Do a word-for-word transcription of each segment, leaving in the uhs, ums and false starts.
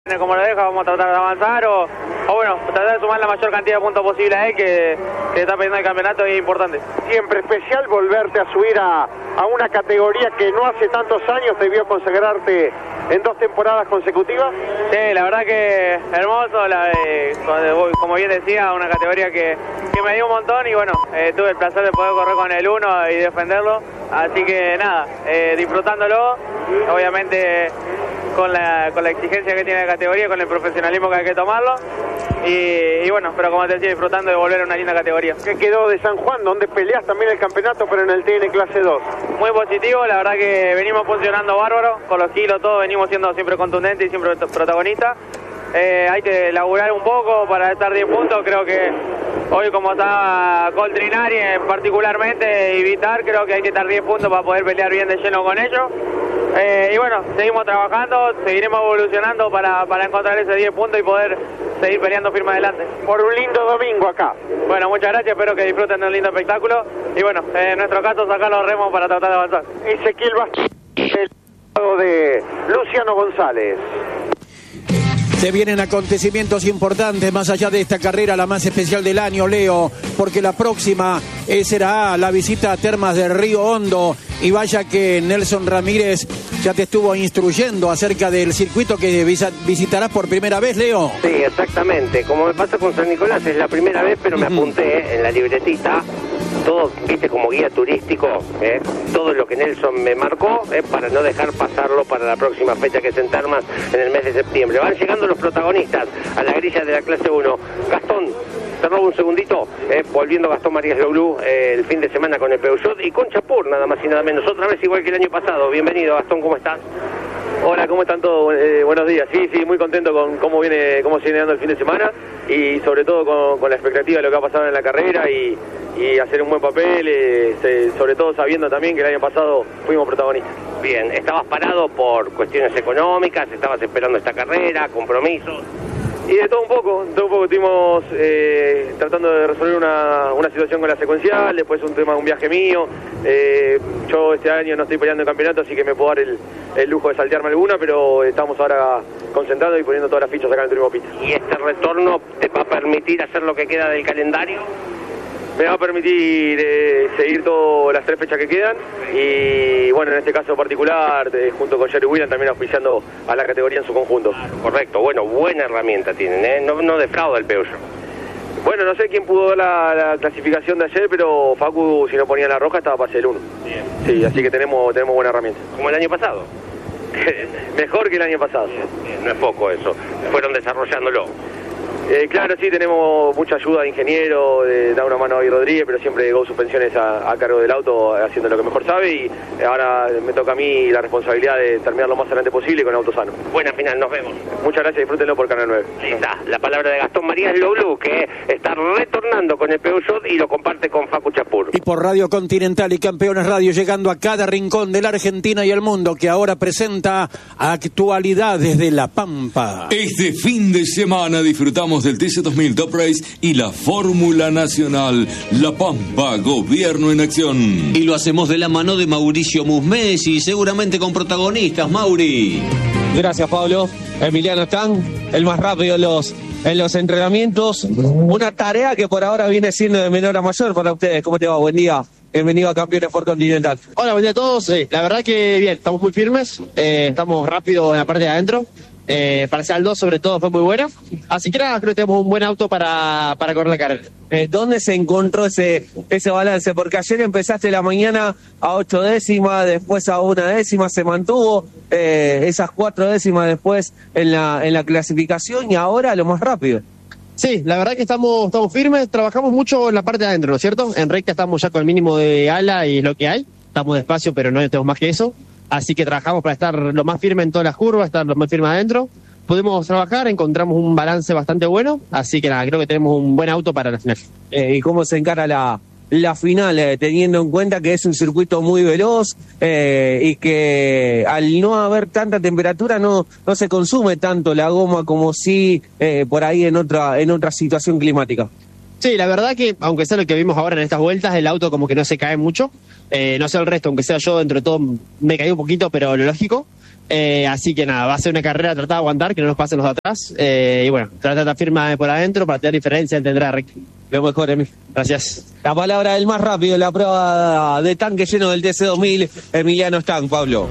Como lo deja, vamos a tratar de avanzar o, o bueno, tratar de sumar la mayor cantidad de puntos posible a él que, que está perdiendo el campeonato y es importante. Siempre especial volverte a subir a, a una categoría que no hace tantos años te vio consagrarte en dos temporadas consecutivas. Sí, la verdad que hermoso, la de, como bien decía, una categoría que, que me dio un montón y bueno, eh, tuve el placer de poder correr con el uno y defenderlo, así que nada, eh, disfrutándolo, obviamente con la, con la exigencia que tiene la categoría, con el profesionalismo que hay que tomarlo y, y bueno, pero como te decía, disfrutando de volver a una linda categoría. ¿Qué quedó de San Juan, donde peleas también el campeonato pero en el T N clase dos? Muy positivo, la verdad que venimos funcionando bárbaro, con los kilos todos venimos siendo siempre contundentes y siempre protagonistas. Eh, hay que laburar un poco para estar diez puntos, creo que hoy como está Coltrinari particularmente y Vitar, creo que hay que estar diez puntos para poder pelear bien de lleno con ellos. Eh, y bueno, seguimos trabajando, seguiremos evolucionando para, para encontrar ese diez puntos y poder seguir peleando firme adelante. Por un lindo domingo acá. Bueno, muchas gracias, espero que disfruten de un lindo espectáculo y bueno, eh, en nuestro caso sacar los remos para tratar de avanzar. Ezequiel Bastos, del lado de Luciano González. Se vienen acontecimientos importantes más allá de esta carrera, la más especial del año, Leo, porque la próxima eh, será la visita a Termas del Río Hondo. Y vaya que Nelson Ramírez ya te estuvo instruyendo acerca del circuito que visitarás por primera vez, Leo. Sí, exactamente. Como me pasa con San Nicolás, es la primera vez, pero me apunté eh, en la libretita. Todo, viste, como guía turístico, ¿eh? Todo lo que Nelson me marcó, ¿eh? Para no dejar pasarlo para la próxima fecha que es en Termas en el mes de septiembre. Van llegando los protagonistas a la grilla de la clase uno. Gastón, te robo un segundito, eh, volviendo Gastón Marías Loulou eh, el fin de semana con el Peugeot y con Chapur, nada más y nada menos, otra vez igual que el año pasado. Bienvenido, Gastón, ¿cómo estás? Hola, ¿cómo están todos? Eh, buenos días. Sí, sí, muy contento con cómo viene, cómo se viene dando el fin de semana y sobre todo con, con la expectativa de lo que ha pasado en la carrera y, y hacer un buen papel, eh, se, sobre todo sabiendo también que el año pasado fuimos protagonistas. Bien, estabas parado por cuestiones económicas, estabas esperando esta carrera, compromisos. Y de todo un poco, de todo un poco estuvimos eh, tratando de resolver una, una situación con la secuencial, después un tema de un viaje mío. Eh, yo este año no estoy peleando el campeonato, así que me puedo dar el, el lujo de saltearme alguna, pero estamos ahora concentrados y poniendo todas las fichas acá en el turismo pista. ¿Y este retorno te va a permitir hacer lo que queda del calendario? Me va a permitir eh, seguir todas las tres fechas que quedan y bueno, en este caso particular, de, junto con Jerry Williams también auspiciando a la categoría en su conjunto. Correcto, bueno, buena herramienta tienen, ¿eh? No, no defrauda el Peugeot. Bueno, no sé quién pudo dar la, la clasificación de ayer, pero Facu, si no ponía la roja, estaba para ser el uno. Bien. Sí, así que tenemos, tenemos buena herramienta. Como el año pasado. Mejor que el año pasado. Bien, bien, no es poco eso, fueron desarrollándolo. Eh, claro, sí, tenemos mucha ayuda de ingeniero, de dar una mano a David Rodríguez, pero siempre Go Suspensiones a, a cargo del auto, haciendo lo que mejor sabe, y ahora me toca a mí la responsabilidad de terminar lo más adelante posible con auto sano. Buena final, nos vemos. Muchas gracias, disfrútenlo por Canal nueve. Ahí está, la palabra de Gastón Marías Loulou, que está retornando con el Peugeot y lo comparte con Facu Chapur. Y por Radio Continental y Campeones Radio, llegando a cada rincón de la Argentina y el mundo, que ahora presenta Actualidades de La Pampa. Este fin de semana disfrutamos del T C dos mil Top Race y la Fórmula Nacional. La Pampa, gobierno en acción. Y lo hacemos de la mano de Mauricio Musmesi, seguramente con protagonistas. Mauri. Gracias, Pablo. Emiliano Stang, el más rápido en los, en los entrenamientos. Una tarea que por ahora viene siendo de menor a mayor para ustedes. ¿Cómo te va? Buen día. Bienvenido a Campeones por Continental. Hola, buen día a todos. Eh, la verdad que bien, estamos muy firmes. Eh, estamos rápidos en la parte de adentro. Eh, parcial dos sobre todo fue muy buena, así que nada, creo que tenemos un buen auto para, para correr la carrera. Eh, ¿Dónde se encontró ese, ese balance? Porque ayer empezaste la mañana a ocho décimas, después a una décima, se mantuvo eh, esas cuatro décimas después en la, en la clasificación y ahora lo más rápido. Sí, la verdad que estamos, estamos firmes, trabajamos mucho en la parte de adentro, ¿no es cierto? En recta estamos ya con el mínimo de ala y lo que hay, estamos despacio pero no tenemos más que eso. Así que trabajamos para estar lo más firme en todas las curvas, estar lo más firme adentro. Pudimos trabajar, encontramos un balance bastante bueno, así que nada, creo que tenemos un buen auto para la final. Eh, ¿Y cómo se encara la, la final, eh, teniendo en cuenta que es un circuito muy veloz eh, y que al no haber tanta temperatura no, no se consume tanto la goma como si eh, por ahí en otra, en otra situación climática? Sí, la verdad que, aunque sea lo que vimos ahora en estas vueltas, el auto como que no se cae mucho. Eh, no sé el resto, aunque sea yo, dentro de todo me caí un poquito, pero lo lógico. Eh, así que nada, va a ser una carrera tratar de aguantar, que no nos pasen los de atrás. Eh, y bueno, tratar de estar firme por adentro para tener diferencia entre la recta. Lo mejor, Emi. Gracias. La palabra del más rápido, la prueba de tanque lleno del T C dos mil, Emiliano Stank, Pablo.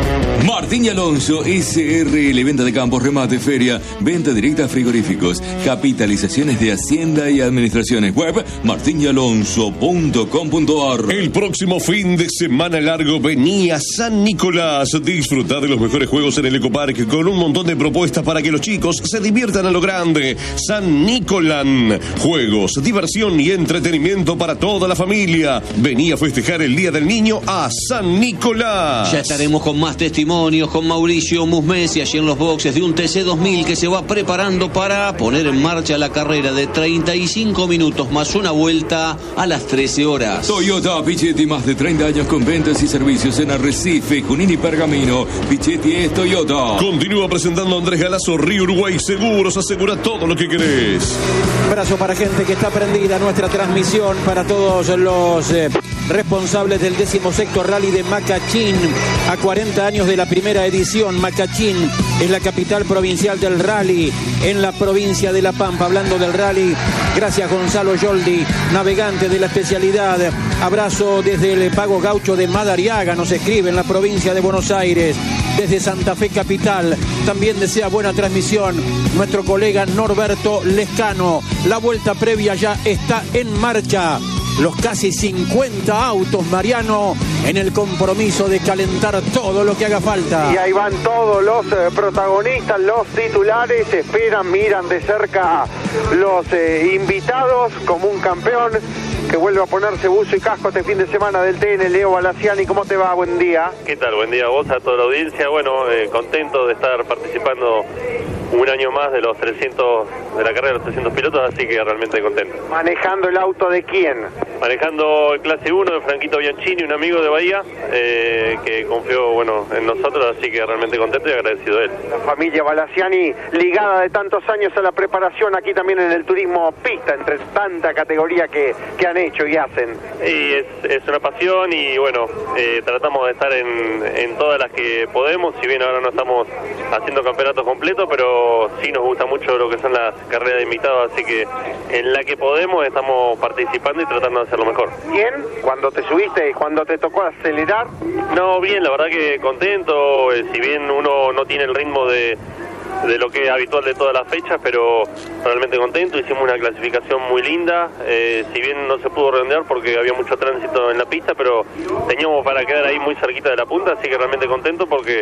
Martín y Alonso, S R L, venta de campos, remate, feria, venta directa a frigoríficos, capitalizaciones de Hacienda y Administraciones. Web, martín y alonso punto com punto a r. El próximo fin de semana largo venía San Nicolás. Disfruta de los mejores juegos en el Ecopark con un montón de propuestas para que los chicos se diviertan a lo grande. San Nicolán. Juegos, diversión y entretenimiento para toda la familia. Venía a festejar el Día del Niño a San Nicolás. Ya estaremos con más testimonios con Mauricio Musmesi allí en los boxes de un T C dos mil que se va preparando para poner en marcha la carrera de treinta y cinco minutos más una vuelta a las trece horas. Toyota Pichetti, más de treinta años con ventas y servicios en Arrecife, Junín y Pergamino. Pichetti es Toyota. Continúa presentando a Andrés Galazo, Río Uruguay Seguros, asegura todo lo que querés. Abrazo para gente que está prendida a nuestra transmisión, para todos los eh, responsables del decimosexto Rally de Macachín, a cuarenta años de la primera edición. Macachín es la capital provincial del rally en la provincia de La Pampa. Hablando del rally, gracias Gonzalo Yoldi, navegante de la especialidad. Abrazo desde el Pago Gaucho de Madariaga, nos escribe en la provincia de Buenos Aires. Desde Santa Fe capital también desea buena transmisión nuestro colega Norberto Lescano. La vuelta previa ya está en marcha. Los casi cincuenta autos, Mariano, en el compromiso de calentar todo lo que haga falta. Y ahí van todos los eh, protagonistas, los titulares, esperan, miran de cerca los eh, invitados como un campeón que vuelve a ponerse buzo y casco este fin de semana del T N. Leo Balaciani, ¿cómo te va? Buen día. ¿Qué tal? Buen día a vos, a toda la audiencia. Bueno, eh, contento de estar participando un año más de los trescientos, de la carrera de los trescientos pilotos, así que realmente contento. ¿Manejando el auto de quién? Manejando el clase uno de Franquito Bianchini, un amigo de Bahía, eh, que confió, bueno, en nosotros, así que realmente contento y agradecido de él. La familia Balaciani, ligada de tantos años a la preparación aquí también en el turismo pista, entre tanta categoría que, que han hecho y hacen. Y es, es una pasión y bueno, eh, tratamos de estar en, en todas las que podemos, si bien ahora no estamos haciendo campeonatos completos, pero sí nos gusta mucho lo que son las carreras de invitados, así que en la que podemos estamos participando y tratando de hacerlo mejor. ¿Bien? ¿Cuando te subiste y cuando te tocó acelerar? No, bien, la verdad que contento, eh, si bien uno no tiene el ritmo de de lo que es habitual de todas las fechas, pero realmente contento. Hicimos una clasificación muy linda, eh, si bien no se pudo redondear porque había mucho tránsito en la pista, pero teníamos para quedar ahí muy cerquita de la punta, así que realmente contento porque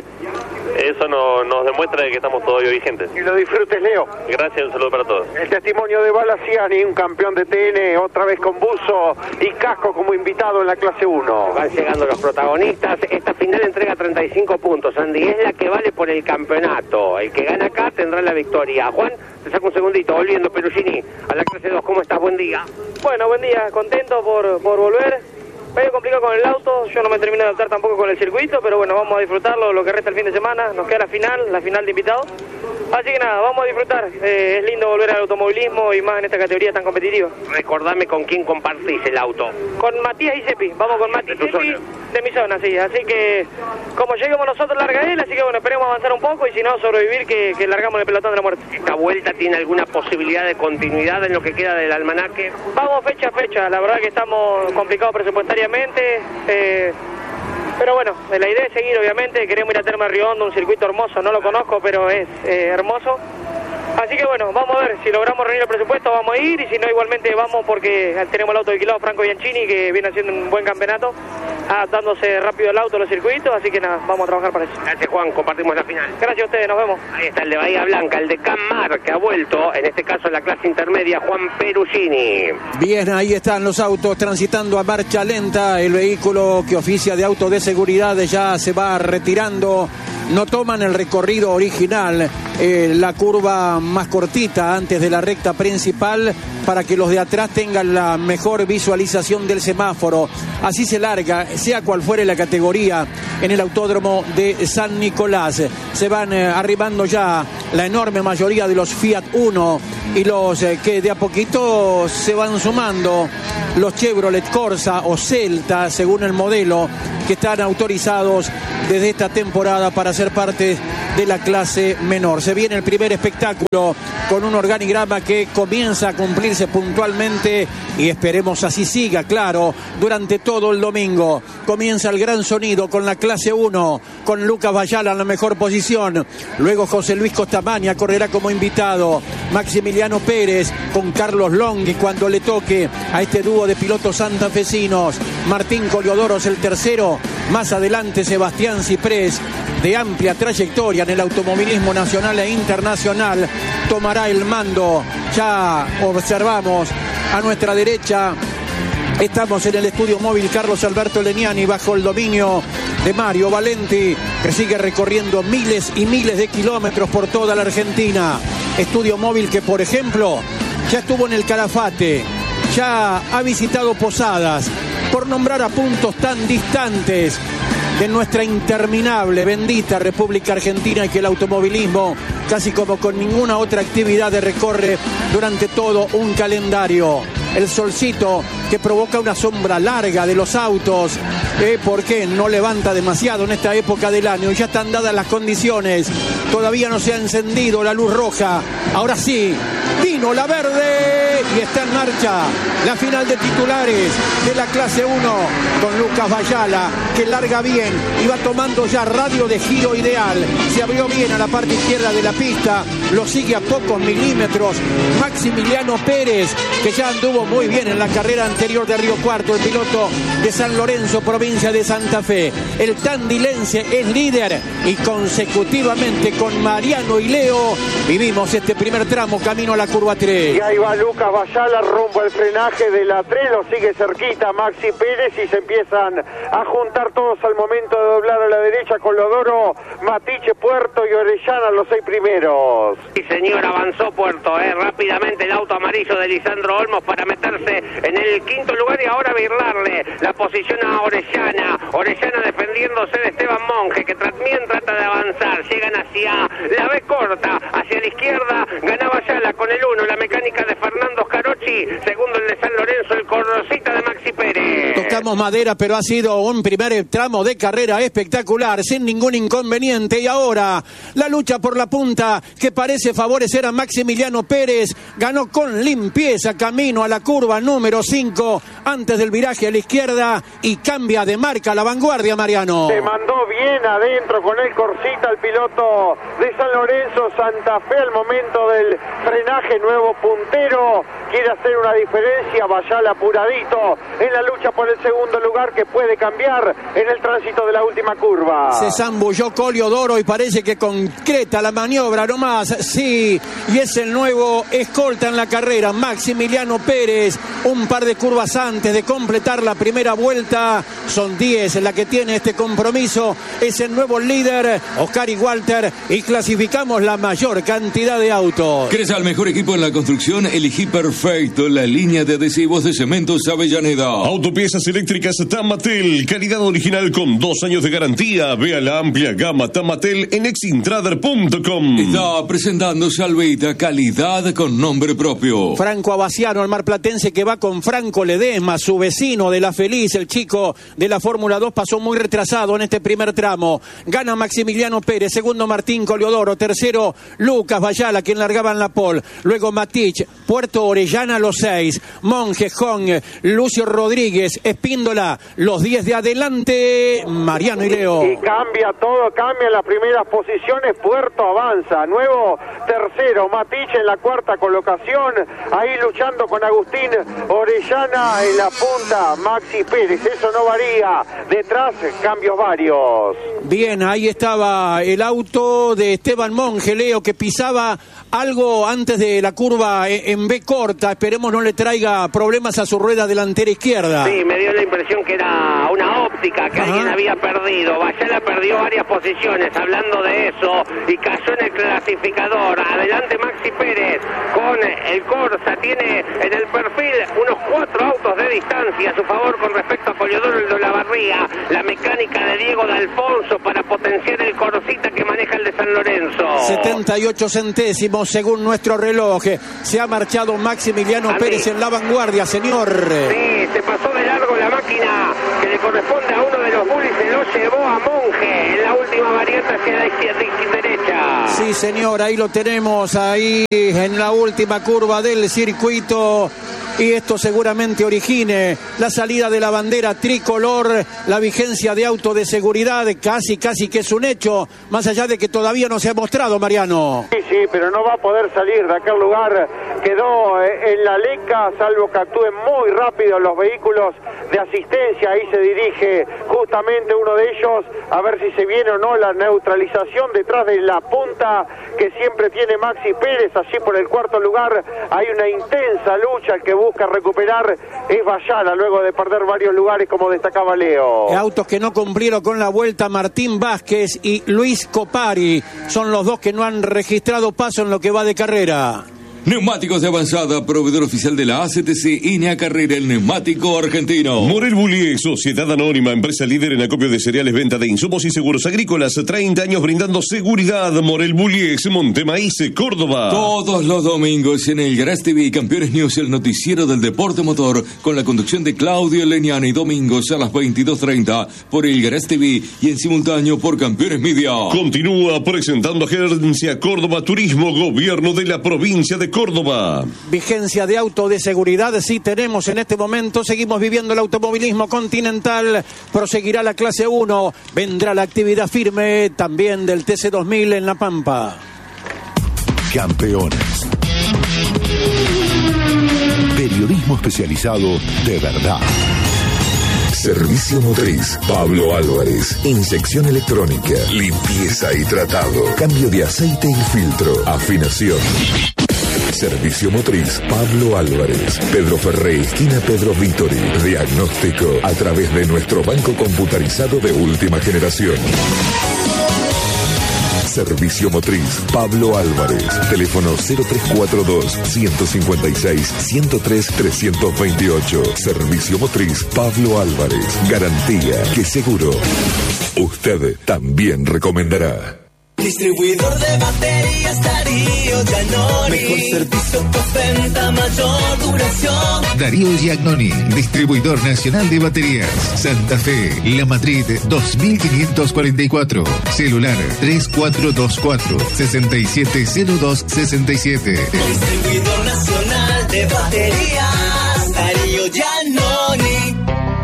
eso no, nos demuestra de que estamos todavía vigentes. Y lo disfrutes, Leo. Gracias, un saludo para todos. El testimonio de Balaciani, un campeón de T N, otra vez con buzo y casco como invitado en la clase uno. Van llegando los protagonistas. Esta final entrega treinta y cinco puntos, Andy, es la que vale por el campeonato. El que gana acá tendrá la victoria. Juan, te saco un segundito, volviendo Perugini a la clase dos. ¿Cómo estás? Buen día. Bueno, buen día, contento por, por volver. Medio complicado con el auto, yo no me termino de adaptar tampoco con el circuito, pero bueno, vamos a disfrutarlo lo que resta el fin de semana. Nos queda la final, la final de invitados. Así que nada, vamos a disfrutar. Eh, es lindo volver al automovilismo y más en esta categoría tan competitiva. Recordame con quién compartís el auto. Con Matías y Sepi, vamos con Matías y Sepi de mi zona, sí. Así que como lleguemos nosotros larga él, así que bueno, esperemos avanzar un poco y si no sobrevivir que, que largamos en el pelotón de la muerte. ¿Esta vuelta tiene alguna posibilidad de continuidad en lo que queda del almanaque? Vamos fecha a fecha, la verdad que estamos complicados presupuestariamente. Eh, Pero bueno, la idea es seguir, obviamente. Queremos ir a Termas Río Hondo, un circuito hermoso, no lo conozco, pero es eh, hermoso. Así que bueno, vamos a ver, si logramos reunir el presupuesto vamos a ir, y si no igualmente vamos porque tenemos el auto alquilado Franco Bianchini, que viene haciendo un buen campeonato, adaptándose rápido el auto a los circuitos, así que nada, vamos a trabajar para eso. Gracias, Juan, compartimos la final. Gracias a ustedes, nos vemos. Ahí está el de Bahía Blanca, el de Cammar, que ha vuelto, en este caso en la clase intermedia, Juan Perugini. Bien, ahí están los autos transitando a marcha lenta, el vehículo que oficia de auto de seguridad ya se va retirando. No toman el recorrido original, eh, la curva más cortita antes de la recta principal para que los de atrás tengan la mejor visualización del semáforo. Así se larga sea cual fuere la categoría, en el autódromo de San Nicolás. Se van eh, arribando ya la enorme mayoría de los Fiat Uno y los eh, que de a poquito se van sumando, los Chevrolet Corsa o Celta, según el modelo, que están autorizados desde esta temporada para ser parte de la clase menor. Se viene el primer espectáculo con un organigrama que comienza a cumplirse puntualmente y esperemos así siga, claro, durante todo el domingo. Comienza el gran sonido con la clase uno, con Lucas Bayala en la mejor posición. Luego José Luis Costamagna correrá como invitado. Maximiliano Pérez con Carlos Longhi cuando le toque a este dúo de pilotos santafesinos. Martín Coliodoros el tercero. Más adelante Sebastián Ciprés, de amplia trayectoria en el automovilismo nacional e internacional, tomará el mando. Ya observamos a nuestra derecha, estamos en el estudio móvil Carlos Alberto Leniani bajo el dominio de Mario Valenti, que sigue recorriendo miles y miles de kilómetros por toda la Argentina. Estudio móvil que, por ejemplo, ya estuvo en el Calafate, ya ha visitado Posadas, por nombrar a puntos tan distantes de nuestra interminable, bendita República Argentina, y que el automovilismo, casi como con ninguna otra actividad, recorre durante todo un calendario. El solcito que provoca una sombra larga de los autos, eh, porque no levanta demasiado en esta época del año. Ya están dadas las condiciones, todavía no se ha encendido la luz roja. Ahora sí, vino la verde y está en marcha la final de titulares de la clase uno con Lucas Bayala, que larga bien y va tomando ya radio de giro ideal. Se abrió bien a la parte izquierda de la pista, lo sigue a pocos milímetros Maximiliano Pérez, que ya anduvo muy bien en la carrera anterior de Río Cuarto, el piloto de San Lorenzo, provincia de Santa Fe. El tandilense es líder y consecutivamente con Mariano y Leo vivimos este primer tramo camino a la curva tres. Y ahí va Lucas Bayala rumbo al frenaje de la tres, lo sigue cerquita Maxi Pérez y se empiezan a juntar todos al momento de doblar a la derecha. Colodoro, Matiche, Puerto y Orellana los seis primeros. Sí, señor, avanzó Puerto, eh, rápidamente el auto amarillo de Lisandro Olmos para meterse en el quinto lugar y ahora virlarle la posición a Orellana. Orellana defendiéndose de Esteban Monge, que también trata de avanzar. Llegan hacia la B corta, hacia la izquierda, ganaba Ayala con el uno, la mecánica de Fernando Scarocci, segundo el de San Lorenzo, el Corrosita de Maxi Pérez. Tocamos madera, pero ha sido un primer tramo de carrera espectacular, sin ningún inconveniente. Y ahora la lucha por la punta, que parece favorecer a Maximiliano Pérez, ganó con limpieza camino a la curva número cinco, antes del viraje a la izquierda, y cambia de marca la vanguardia, Mariano. Se mandó bien adentro con el Corsita el piloto de San Lorenzo. Santa Fe al momento del frenaje, nuevo puntero, quiere hacer una diferencia. Bayala apuradito en la lucha por el segundo lugar, que puede cambiar en el tránsito de la última curva. Se zambulló Coliodoro y parece que concreta la maniobra nomás. Sí, y es el nuevo escolta en la carrera, Maximiliano Pérez. Un par de curvas antes de completar la primera vuelta, son diez en la que tiene este compromiso. Es el nuevo líder, Oscar y Walter, y clasificamos la mayor cantidad de autos. ¿Querés al mejor equipo en la construcción? Elegí perfecto la línea de adhesivos de Cementos Avellaneda. Autopiezas eléctricas Tamatel, calidad original con dos años de garantía. Vea la amplia gama Tamatel en exintrader punto com. Está presentando Salvita, calidad con nombre propio. Franco Abaciano, el marplatense, que va con Franco Ledesma, su vecino de La Feliz, el chico de la Fórmula dos, pasó muy retrasado en este primer tramo. Gana Maximiliano Pérez, segundo Martín Coliodoro, tercero Lucas Bayala, quien largaba en la pole. Luego Matich, Puerto Orellana los seis, Monje, Hong, Lucio Rodríguez, Espíndola, los diez de adelante, Mariano y Leo. Y cambia todo, cambia las primeras posiciones, Puerto avanza, nuevo tercero, Matich en la cuarta colocación, ahí luchando con Agustín Orellana en la punta, Maxi Pérez, eso no varía, detrás cambios varios. Bien, ahí estaba el auto de Esteban Monge, Leo, que pisaba algo antes de la curva en B corta. Esperemos no le traiga problemas a su rueda delantera izquierda. Sí, me dio la impresión que era una óptica que Ajá. alguien había perdido. Bayala perdió varias posiciones hablando de eso y cayó en el clasificador. Adelante Maxi Pérez con el Corsa, tiene en el perfil unos cuatro autos de distancia a su favor con respecto a Poliodoro el de Olavarría. La mecánica de Diego D'Alfonso para potenciar el Corsita que maneja el de San Lorenzo. setenta y ocho centésimos según nuestro reloj. Se ha marchado Maximiliano a Pérez mí. en la vanguardia, señor. Sí, se pasó de largo la máquina que le corresponde a uno de los bullies, se lo llevó a Monge en la última variante hacia la izquierda y derecha. Sí, señor, ahí lo tenemos, ahí en la última curva del circuito. Y esto seguramente origine la salida de la bandera tricolor, la vigencia de auto de seguridad, casi, casi que es un hecho, más allá de que todavía no se ha mostrado, Mariano. Sí, sí, pero no va a poder salir de aquel lugar. Quedó en la leca, salvo que actúen muy rápido los vehículos de asistencia. Ahí se dirige justamente uno de ellos a ver si se viene o no la neutralización detrás de la punta que siempre tiene Maxi Pérez. Allí por el cuarto lugar hay una intensa lucha. El que busca recuperar es Bayala luego de perder varios lugares, como destacaba Leo. Autos que no cumplieron con la vuelta, Martín Vázquez y Luis Copari son los dos que no han registrado paso en lo que va de carrera. Neumáticos de avanzada, proveedor oficial de la A C T C y N E A Carrera, el neumático argentino. Morel Bullies, sociedad anónima, empresa líder en acopio de cereales, venta de insumos y seguros agrícolas. treinta años brindando seguridad. Morel Bullies, Montemaíz, Córdoba. Todos los domingos en el Garage T V, Campeones News, el noticiero del deporte motor, con la conducción de Claudio Leniani, y domingos a las veintidós treinta por el Garage T V y en simultáneo por Campeones Media. Continúa presentando Agencia Córdoba Turismo, gobierno de la provincia de Córdoba. Vigencia de auto de seguridad sí tenemos en este momento. Seguimos viviendo el automovilismo continental. Proseguirá la clase uno. Vendrá la actividad firme también del T C dos mil en La Pampa. Campeones. Periodismo especializado de verdad. Servicio motriz, Pablo Álvarez. Inyección electrónica, limpieza y tratado. Cambio de aceite y filtro. Afinación. Servicio motriz, Pablo Álvarez. Pedro Ferré, esquina Pedro Vítori. Diagnóstico a través de nuestro banco computarizado de última generación. Servicio motriz, Pablo Álvarez. Teléfono cero tres cuatro dos, ciento cincuenta y seis, ciento tres, trescientos veintiocho. Servicio motriz, Pablo Álvarez. Garantía que seguro usted también recomendará. Distribuidor de baterías Darío Giannoni. Mejor servicio, postventa, mayor duración. Darío Giannoni, distribuidor nacional de baterías. Santa Fe, La Madrid, dos mil quinientos cuarenta y cuatro. Celular tres cuatro dos cuatro, seis siete cero dos seis siete. Distribuidor nacional de baterías Darío Giannoni.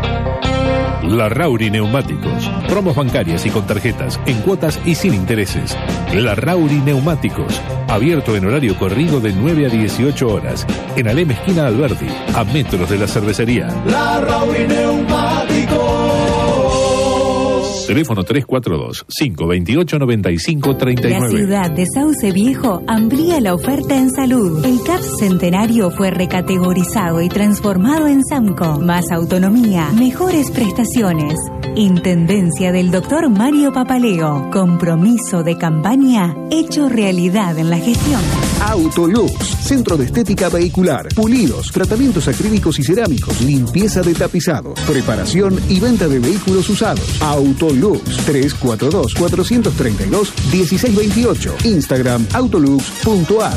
Larrauri Neumáticos. Promos bancarias y con tarjetas, en cuotas y sin intereses. Larrauri Neumáticos. Abierto en horario corrido de nueve a dieciocho horas. En Alem esquina Alberdi, a metros de la cervecería. Larrauri Neumáticos. Teléfono tres cuatro dos, cinco dos ocho, nueve cinco tres nueve. La ciudad de Sauce Viejo amplía la oferta en salud. El C A P Centenario fue recategorizado y transformado en SAMCO. Más autonomía, mejores prestaciones. Intendencia del doctor Mario Papaleo. Compromiso de campaña hecho realidad en la gestión. Autolux, centro de estética vehicular, pulidos, tratamientos acrílicos y cerámicos, limpieza de tapizados, preparación y venta de vehículos usados. Autolux, tres cuatro dos, cuatro tres dos, uno seis dos ocho. Instagram, autolux punto a r.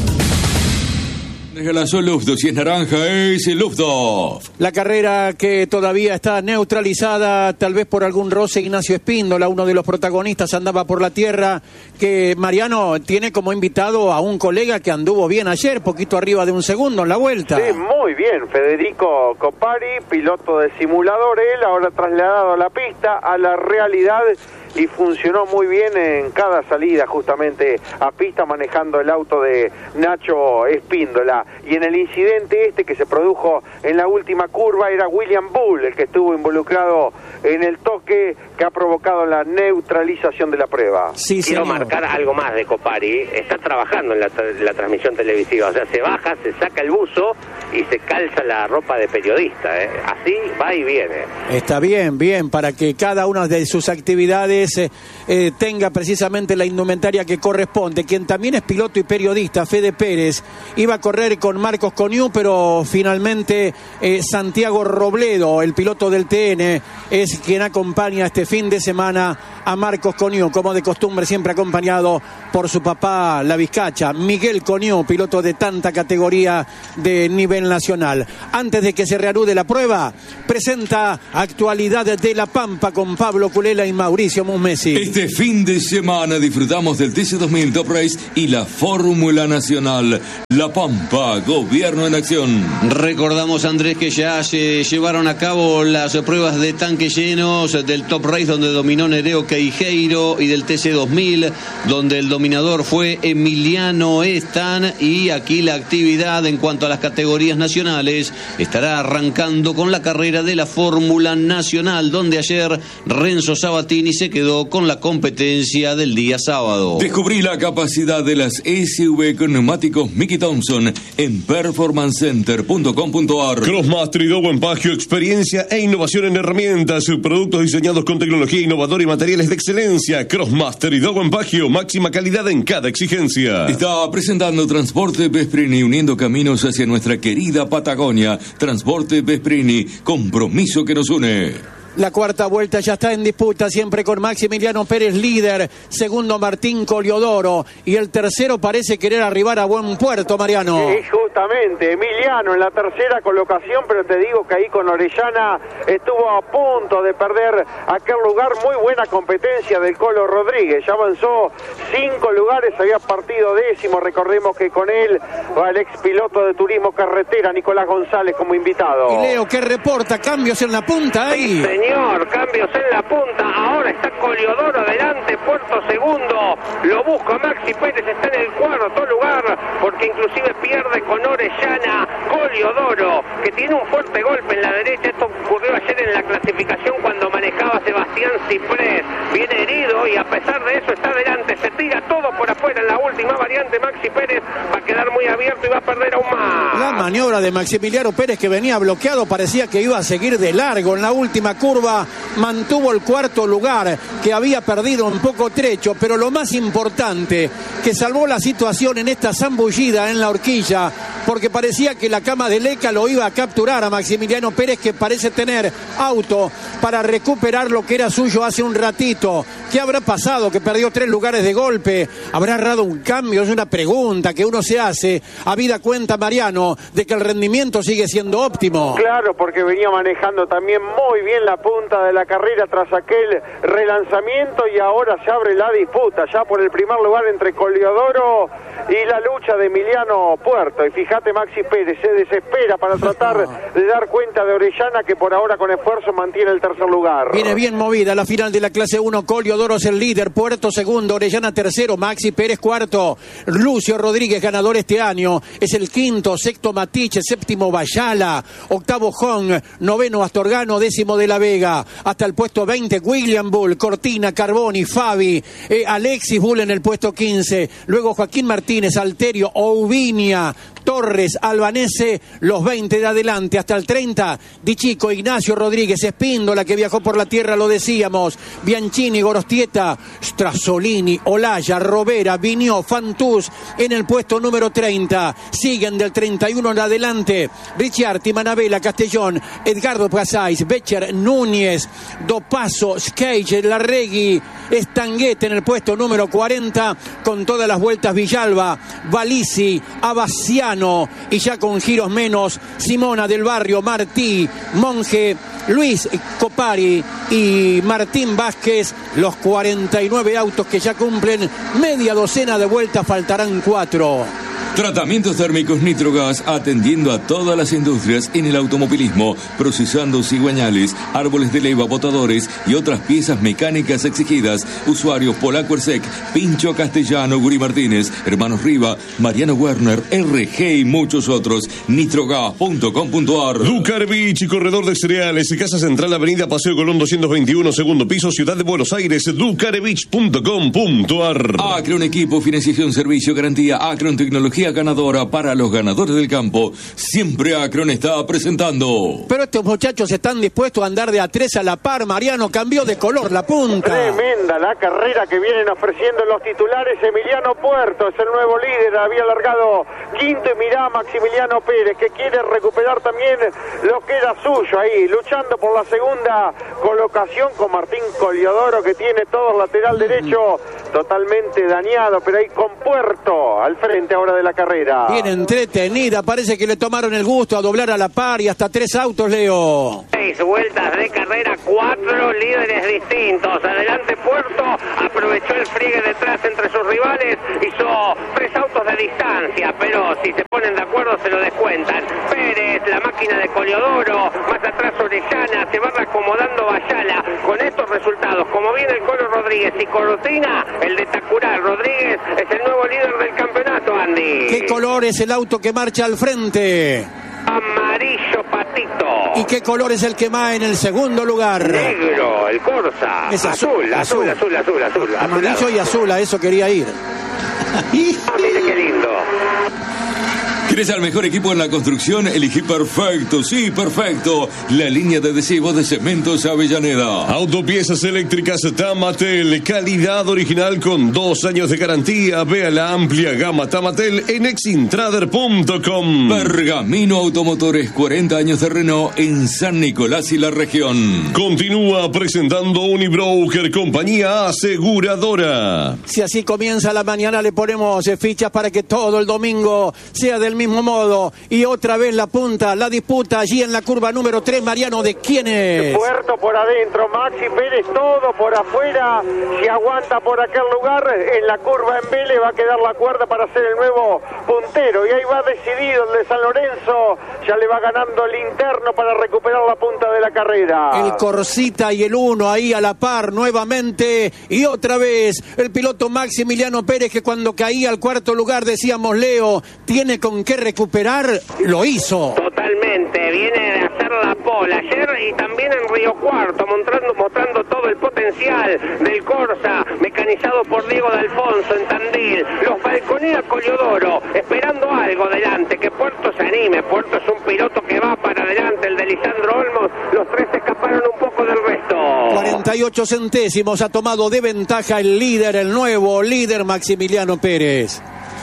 Regalazó Lufthoff, si es naranja es el Lufthoff. La carrera que todavía está neutralizada, tal vez por algún roce. Ignacio Espíndola, uno de los protagonistas, andaba por la tierra, que Mariano tiene como invitado a un colega que anduvo bien ayer, poquito arriba de un segundo en la vuelta. Sí, muy bien, Federico Copari, piloto de simulador, él ahora trasladado a la pista, a la realidad, y funcionó muy bien en cada salida justamente a pista manejando el auto de Nacho Espíndola. Y en el incidente este que se produjo en la última curva era William Bull el que estuvo involucrado en el toque que ha provocado la neutralización de la prueba. Sí, Quiero marcar algo más de Copari. Está trabajando en la, la transmisión televisiva, o sea, se baja, se saca el buzo y se calza la ropa de periodista, ¿eh? Así va y viene. Está bien, bien, para que cada una de sus actividades eh, eh, tenga precisamente la indumentaria que corresponde. Quien también es piloto y periodista, Fede Pérez, iba a correr ir con Marcos Coniú, pero finalmente eh, Santiago Robledo, el piloto del T N, es quien acompaña este fin de semana a Marcos Coniú, como de costumbre siempre acompañado por su papá, la Vizcacha, Miguel Coniú, piloto de tanta categoría de nivel nacional. Antes de que se reanude la prueba, presenta Actualidades de La Pampa con Pablo Culela y Mauricio Musmesi. Este fin de semana disfrutamos del T C dos mil Top Race y la Fórmula Nacional. La Pampa, gobierno en acción. Recordamos, Andrés, que ya se llevaron a cabo las pruebas de tanques llenos del Top Race, donde dominó Nereo Queijeiro, y del T C dos mil, donde el dominador fue Emiliano Estan. Y aquí la actividad en cuanto a las categorías nacionales estará arrancando con la carrera de la Fórmula Nacional, donde ayer Renzo Sabatini se quedó con la competencia del día sábado. Descubrí la capacidad de las S U V con neumáticos Mickey Thompson en performance center punto com punto a r. Crossmaster y Dow Empagio, experiencia e innovación en herramientas, productos diseñados con tecnología innovadora y materiales de excelencia. Crossmaster y Dow Empagio, máxima calidad en cada exigencia. Está presentando Transporte Vesprini, uniendo caminos hacia nuestra querida Patagonia. Transporte Vesprini, compromiso que nos une. La cuarta vuelta ya está en disputa, siempre con Maximiliano Pérez líder, segundo Martín Coliodoro, y el tercero parece querer arribar a buen puerto, Mariano. Sí, justamente, Emiliano en la tercera colocación, pero te digo que ahí con Orellana estuvo a punto de perder aquel lugar. Muy buena competencia del Colo Rodríguez, ya avanzó cinco lugares, había partido décimo. Recordemos que con él va el ex piloto de turismo carretera Nicolás González como invitado. Y Leo, ¿qué reporta? ¿Cambios en la punta ahí? Sí, señor. Señor, cambios en la punta, ahora está Coliodoro adelante, Puerto segundo, lo busca Maxi Pérez, está en el cuarto lugar, porque inclusive pierde con Orellana. Coliodoro, que tiene un fuerte golpe en la derecha, esto ocurrió ayer en la clasificación cuando manejaba Sebastián Ciprés, viene herido y a pesar de eso está adelante, se tira todo por afuera en la última variante. Maxi Pérez va a quedar muy abierto y va a perder aún más. La maniobra de Maximiliano Pérez, que venía bloqueado, parecía que iba a seguir de largo en la última curva. Mantuvo el cuarto lugar, que había perdido un poco trecho, pero lo más importante, que salvó la situación en esta zambullida en la horquilla, porque parecía que la cama de Leca lo iba a capturar a Maximiliano Pérez, que parece tener auto para recuperar lo que era suyo hace un ratito. ¿Qué habrá pasado? Que perdió tres lugares de golpe. ¿Habrá errado un cambio? Es una pregunta que uno se hace, habida cuenta, Mariano, de que el rendimiento sigue siendo óptimo. Claro, porque venía manejando también muy bien la punta de la carrera tras aquel relanzamiento, y ahora se abre la disputa ya por el primer lugar entre Coliodoro y la lucha de Emiliano Puerto. Y fíjate, Maxi Pérez se desespera para tratar de dar cuenta de Orellana, que por ahora con esfuerzo mantiene el tercer lugar. Viene bien movida la final de la clase uno. Coliodoro es el líder, Puerto segundo, Orellana tercero, Maxi Pérez cuarto, Lucio Rodríguez ganador este año, es el quinto, sexto Matiche, séptimo Bayala, octavo Hong, noveno Astorgano, décimo de la Vega, hasta el puesto veinte William Bull, Cortina, Carboni, Fabi, eh, Alexis Bull en el puesto quince, luego Joaquín Martínez, Alterio, Oubinia, Torres, Albanese, los veinte de adelante, hasta el treinta, Di Chico, Ignacio Rodríguez, Espíndola, que viajó por la tierra, lo decíamos, Bianchini, Gorostieta, Strasolini, Olaya, Robera, Viñó, Fantús, en el puesto número treinta, siguen del treinta y uno en adelante, Ricciardi, Manabela, Castellón, Edgardo Casais, Becher, Núñez, Dopaso, Skage, Larregui, Estanguete en el puesto número cuarenta, con todas las vueltas Villalba, Valisi, Abasiano, y ya con giros menos, Simona del Barrio, Martí, Monje, Luis Copari y Martín Vázquez, los cuarenta y nueve autos que ya cumplen media docena de vueltas, faltarán cuatro. Tratamientos térmicos Nitrogas, atendiendo a todas las industrias en el automovilismo, procesando cigüeñales, árboles de leva, botadores y otras piezas mecánicas exigidas. Usuarios Polaco Ersec, Pincho Castellano, Guri Martínez, Hermanos Riva, Mariano Werner, R G y muchos otros. nitrogas punto com punto a r. Ducar Beach y Corredor de Cereales, Casa Central, Avenida Paseo Colón doscientos veintiuno, segundo piso, Ciudad de Buenos Aires, ducar beach punto com punto a r. Acron Equipo, Financiación, Servicio, Garantía, Acron Tecnología, energía ganadora para los ganadores del campo. Siempre Acron está presentando. Pero estos muchachos están dispuestos a andar de a tres a la par. Mariano cambió de color la punta. Tremenda la carrera que vienen ofreciendo los titulares. Emiliano Puerto es el nuevo líder, había largado quinto, y mirá Maximiliano Pérez, que quiere recuperar también lo que era suyo ahí, luchando por la segunda colocación con Martín Coliodoro, que tiene todo el lateral derecho totalmente dañado, pero ahí con Puerto al frente ahora de la carrera. Bien entretenida, parece que le tomaron el gusto a doblar a la par y hasta tres autos, Leo. Seis vueltas de carrera, cuatro líderes distintos. Adelante Puerto, aprovechó el friegue detrás entre sus rivales, hizo tres autos de distancia, pero si se ponen de acuerdo se lo descuentan. Pérez, la máquina de Coliodoro, más atrás Orellana, se va reacomodando Bayala. Con estos resultados, como viene el Colo Rodríguez y Cortina, el de Tacural, Rodríguez es el nuevo líder del campeonato, Andy. ¿Qué color es el auto que marcha al frente? Amarillo patito. ¿Y qué color es el que va en el segundo lugar? Negro, el Corsa. Es azul, azul, azul, azul, azul, azul. Amarillo y azul, a eso quería ir. Ah, mire qué lindo. ¿Quieres al mejor equipo en la construcción? Elegí perfecto, sí, perfecto. La línea de adhesivos de Cementos Avellaneda. Autopiezas eléctricas Tamatel, calidad original con dos años de garantía. Vea la amplia gama Tamatel en exintrader punto com. Pergamino Automotores, cuarenta años de Renault en San Nicolás y la región. Continúa presentando Unibroker, compañía aseguradora. Si así comienza la mañana, le ponemos fichas para que todo el domingo sea del mismo modo. Y otra vez la punta, la disputa allí en la curva número tres. Mariano, ¿de quién es? Puerto por adentro, Maxi Pérez todo por afuera. Si aguanta por aquel lugar, en la curva en B le va a quedar la cuerda para ser el nuevo puntero. Y ahí va decidido el de San Lorenzo. Ya le va ganando el interno para recuperar la punta de la carrera. El Corsita y el uno ahí a la par nuevamente. Y otra vez el piloto Maximiliano Pérez, que cuando caía al cuarto lugar decíamos, Leo, tiene con qué recuperar, lo hizo. Totalmente, viene de hacer la pole ayer y también en Río Cuarto, mostrando, mostrando todo el potencial del Corsa, mecanizado por Diego de Alfonso en Tandil. Los balconea Coliodoro, esperando algo delante, que Puerto se anime. Puerto es un piloto que va para adelante, el de Lisandro Olmos. Los tres se escaparon un poco del resto. cuarenta y ocho centésimos ha tomado de ventaja el líder, el nuevo líder Maximiliano Pérez.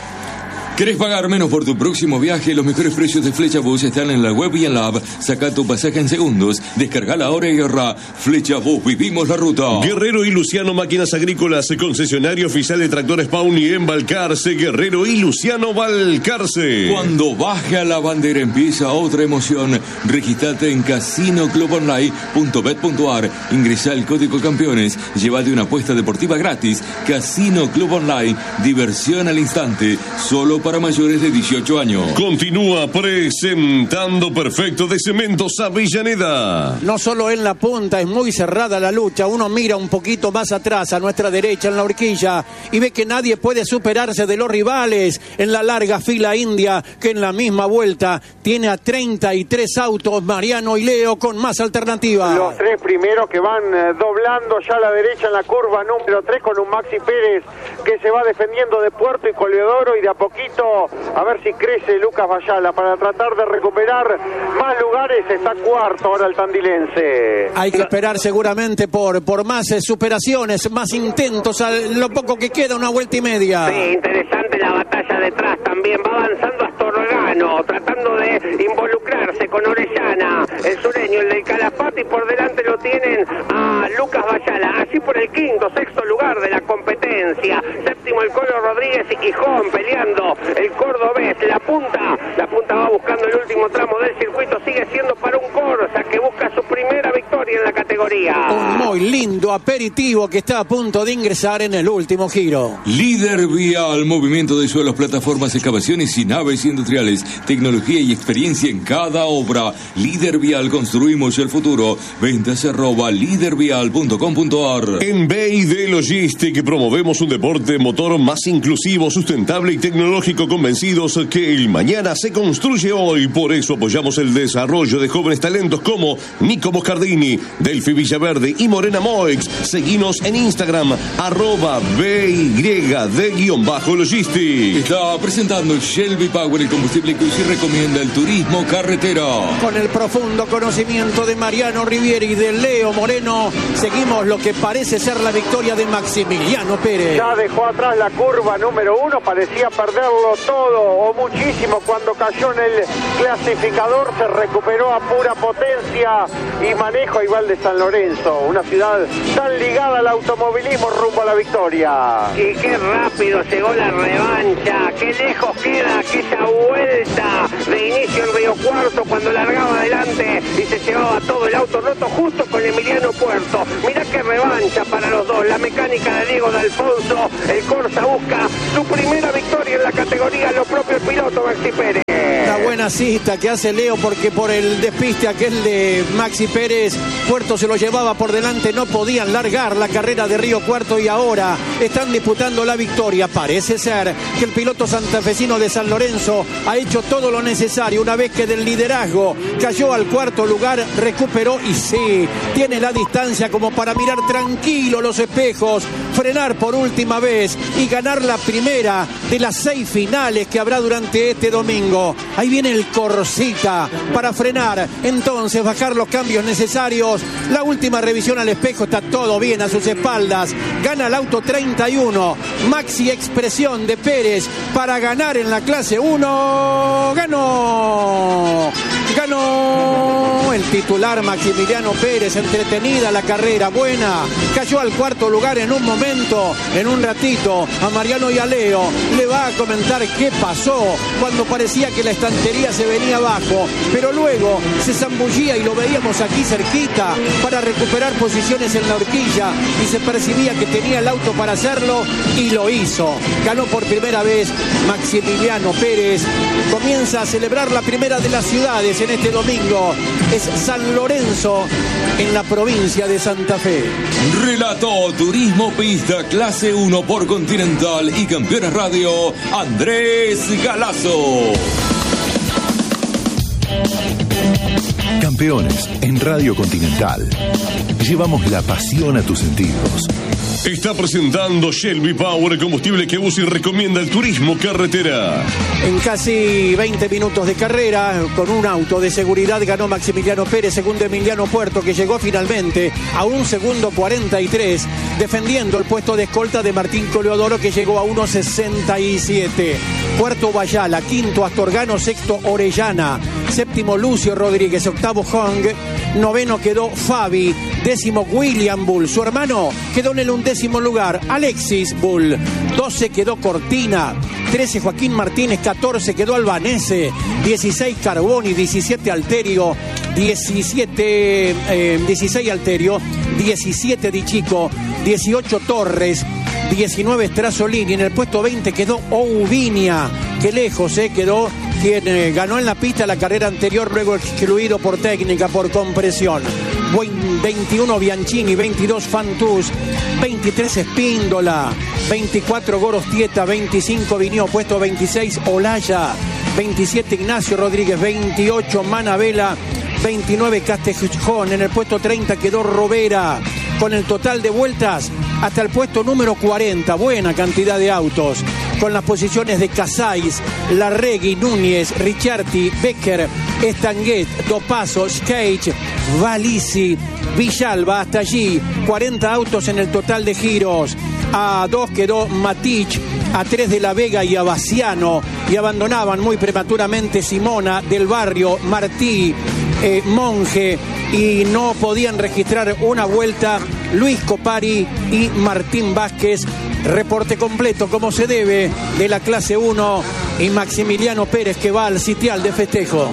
¿Querés pagar menos por tu próximo viaje? Los mejores precios de Flecha Bus están en la web y en la app. Saca tu pasaje en segundos. Descargala ahora y ahorra. Flecha Bus, vivimos la ruta. Guerrero y Luciano Máquinas Agrícolas, concesionario oficial de tractores Pauni en Balcarce. Guerrero y Luciano Balcarce. Cuando baja la bandera empieza otra emoción. Registrate en casino club online punto bet punto ar. Ingresá el código campeones. Llévate una apuesta deportiva gratis. Casino Club Online. Diversión al instante. Solo para mayores de dieciocho años. Continúa presentando Perfecto de Cementos Avellaneda. No solo en la punta, es muy cerrada la lucha. Uno mira un poquito más atrás, a nuestra derecha, en la horquilla, y ve que nadie puede superarse de los rivales en la larga fila india, que en la misma vuelta tiene a treinta y tres autos, Mariano y Leo, con más alternativas. Los tres primeros que van eh, doblando ya a la derecha en la curva número tres, con un Maxi Pérez que se va defendiendo de Puerto y Coliodoro, y de a poquito a ver si crece Lucas Bayala para tratar de recuperar más lugares. Está cuarto ahora el tandilense. Hay que esperar seguramente por, por más eh, superaciones, más intentos, a lo poco que queda, una vuelta y media. Sí, interesante la batalla detrás también. Va avanzando hasta Organo, tratando de involucrarse con Orellana, el sureño, el del Calafate, y por delante lo tienen a Lucas Bayala, así por el quinto, sexto lugar de la competencia. Séptimo el Colo Rodríguez y Quijón peleando. El cordobés, la punta, la punta va buscando el último tramo del circuito, sigue siendo para un Corsa que busca su primera victoria en la categoría. Un muy lindo aperitivo que está a punto de ingresar en el último giro. Líder Vial, movimiento de suelos, plataformas, excavaciones y naves industriales, tecnología y experiencia en cada obra. Líder Vial, construimos el futuro. Ventas arroba líder vial punto com punto ar. En B y D Logistic promovemos un deporte motor más inclusivo, sustentable y tecnológico, convencidos que el mañana se construye hoy. Por eso apoyamos el desarrollo de jóvenes talentos como Nico Moscardini, Delphi Villaverde y Moreno Lorena Moix. Seguinos en Instagram, arroba B Y D guión bajo Logistics. Está presentando Shelby Power, el combustible que hoy sí recomienda el turismo carretera. Con el profundo conocimiento de Mariano Rivieri y de Leo Moreno, seguimos lo que parece ser la victoria de Maximiliano Pérez. Ya dejó atrás la curva número uno, parecía perderlo todo o muchísimo cuando cayó en el clasificador, se recuperó a pura potencia y manejo igual de San Lorenzo, una ciudad tan ligada al automovilismo rumbo a la victoria. Y qué rápido llegó la revancha, qué lejos queda aquella vuelta de inicio en Río Cuarto cuando largaba adelante y se llevaba todo el auto roto justo con Emiliano Puerto. Mirá qué revancha para los dos, la mecánica de Diego D'Alfonso, el Corsa busca su primera victoria en la categoría, lo propio el piloto Maxi Pérez. Una buena cita que hace Leo porque por el despiste aquel de Maxi Pérez, Puerto se lo llevaba por delante, no podían largar la carrera de Río Cuarto y ahora están disputando la victoria. Parece ser que el piloto santafesino de San Lorenzo ha hecho todo lo necesario una vez que del liderazgo cayó al cuarto lugar, recuperó y sí, tiene la distancia como para mirar tranquilo los espejos, frenar por última vez y ganar la primera de las seis finales que habrá durante este domingo. Ahí viene el Corsita para frenar, entonces bajar los cambios necesarios. La última revisión al espejo, está todo bien a sus espaldas. Gana el auto treinta y uno. Maxi Expresión de Pérez para ganar en la clase uno. Ganó. Ganó el titular Maximiliano Pérez. Entretenida la carrera, buena. Cayó al cuarto lugar en un momento, en un ratito. A Mariano y a Leo le va a comentar qué pasó cuando parecía que la estantería se venía abajo, pero luego se zambullía y lo veíamos aquí cerquita para recuperar posiciones en la horquilla y se percibía que tenía el auto para hacerlo y lo hizo. Ganó por primera vez Maximiliano Pérez. Comienza a celebrar la primera de las ciudades en este domingo. Es San Lorenzo en la provincia de Santa Fe. Relató Turismo Pista Clase uno por Continental y Campeones Radio, Andrés Galazo. Campeones en Radio Continental. Llevamos la pasión a tus sentidos. Está presentando Shelby Power, el combustible que usa y recomienda el turismo carretera. En casi veinte minutos de carrera, con un auto de seguridad, ganó Maximiliano Pérez, segundo Emiliano Puerto, que llegó finalmente a un segundo cuarenta y tres, defendiendo el puesto de escolta de Martín Coleodoro, que llegó a uno sesenta y siete. Cuarto Bayala, quinto Astorgano, sexto Orellana, séptimo Lucio Rodríguez, octavo Hong, noveno quedó Fabi, décimo William Bull, su hermano quedó en el undécimo lugar, Alexis Bull, doce quedó Cortina, trece Joaquín Martínez, catorce quedó Albanese, dieciséis Carboni, diecisiete Alterio, diecisiete, eh, dieciséis Alterio, diecisiete Di Chico, dieciocho Torres, diecinueve Strasolini, en el puesto veinte quedó Oubinia, que lejos eh, quedó quien eh, ganó en la pista la carrera anterior, luego excluido por técnica, por compresión. veintiuno Bianchini, veintidós Fantus, veintitrés Espíndola, veinticuatro Gorostieta, veinticinco Vinio, puesto veintiséis Olaya, veintisiete Ignacio Rodríguez, veintiocho Manabela, veintinueve Castejón, en el puesto treinta quedó Robera, con el total de vueltas hasta el puesto número cuarenta, buena cantidad de autos, con las posiciones de Casais, Larregui, Núñez, Ricciardi, Becker, Estanguet, Dopazo, Skate, Valisi, Villalba, hasta allí, cuarenta autos en el total de giros. A dos quedó Matich, a tres de la Vega y Abaciano, y abandonaban muy prematuramente Simona, Del Barrio, Martí, eh, Monge, y no podían registrar una vuelta Luis Copari y Martín Vázquez. Reporte completo, como se debe, de la clase uno y Maximiliano Pérez, que va al sitial de festejo.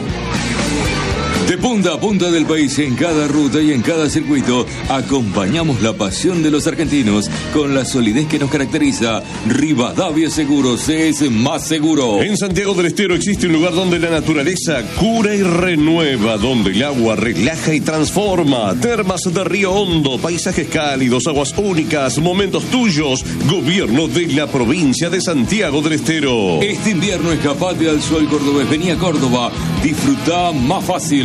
De punta a punta del país, en cada ruta y en cada circuito, acompañamos la pasión de los argentinos con la solidez que nos caracteriza. Rivadavia Seguros es más seguro. En Santiago del Estero existe un lugar donde la naturaleza cura y renueva, donde el agua relaja y transforma. Termas de Río Hondo, paisajes cálidos, aguas únicas, momentos tuyos. Gobierno de la provincia de Santiago del Estero. Este invierno escapate al sol cordobés. Vení a Córdoba, disfruta más fácil.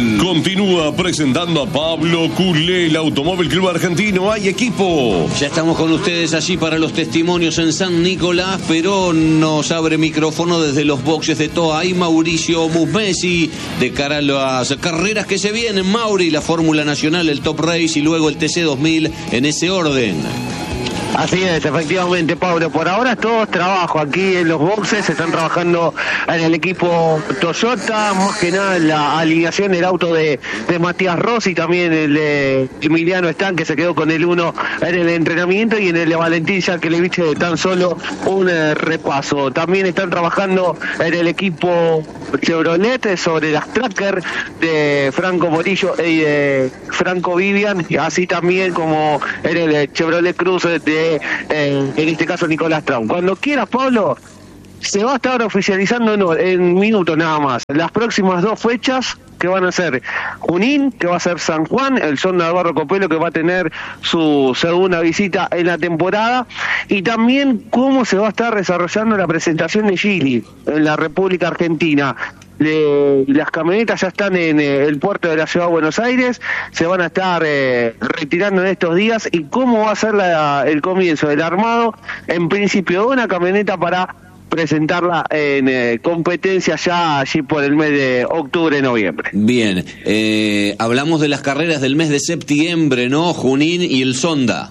Continúa presentando a Pablo Culé, el Automóvil Club Argentino. Hay equipo. Ya estamos con ustedes allí para los testimonios en San Nicolás, pero nos abre micrófono desde los boxes de Toay Mauricio Musmesi, de cara a las carreras que se vienen. Mauri, la Fórmula Nacional, el Top Race y luego el T C dos mil en ese orden. Así es, efectivamente, Pablo. Por ahora es todo trabajo aquí en los boxes. Se están trabajando en el equipo Toyota, más que nada en la alineación del auto de, de Matías Rossi, también el de Emiliano Están, que se quedó con el uno en el entrenamiento, y en el de Valentín Yankelevich tan solo un eh, repaso. También están trabajando en el equipo Chevrolet sobre las tracker de Franco Morillo y de Franco Vivian, así también como en el Chevrolet Cruz de Eh, en este caso Nicolás Traum. Cuando quieras, Pablo, se va a estar oficializando en, en minutos nada más las próximas dos fechas, que van a ser Junín, que va a ser San Juan, el Sonda Alvarro Copelo, que va a tener su segunda visita en la temporada, y también cómo se va a estar desarrollando la presentación de Gili en la República Argentina. Le, las camionetas ya están en eh, el puerto de la Ciudad de Buenos Aires, se van a estar eh, retirando en estos días, y cómo va a ser la, el comienzo del armado, en principio de una camioneta para presentarla en eh, competencia ya allí por el mes de octubre, noviembre. Bien, eh, hablamos de las carreras del mes de septiembre, ¿no? Junín y el Sonda.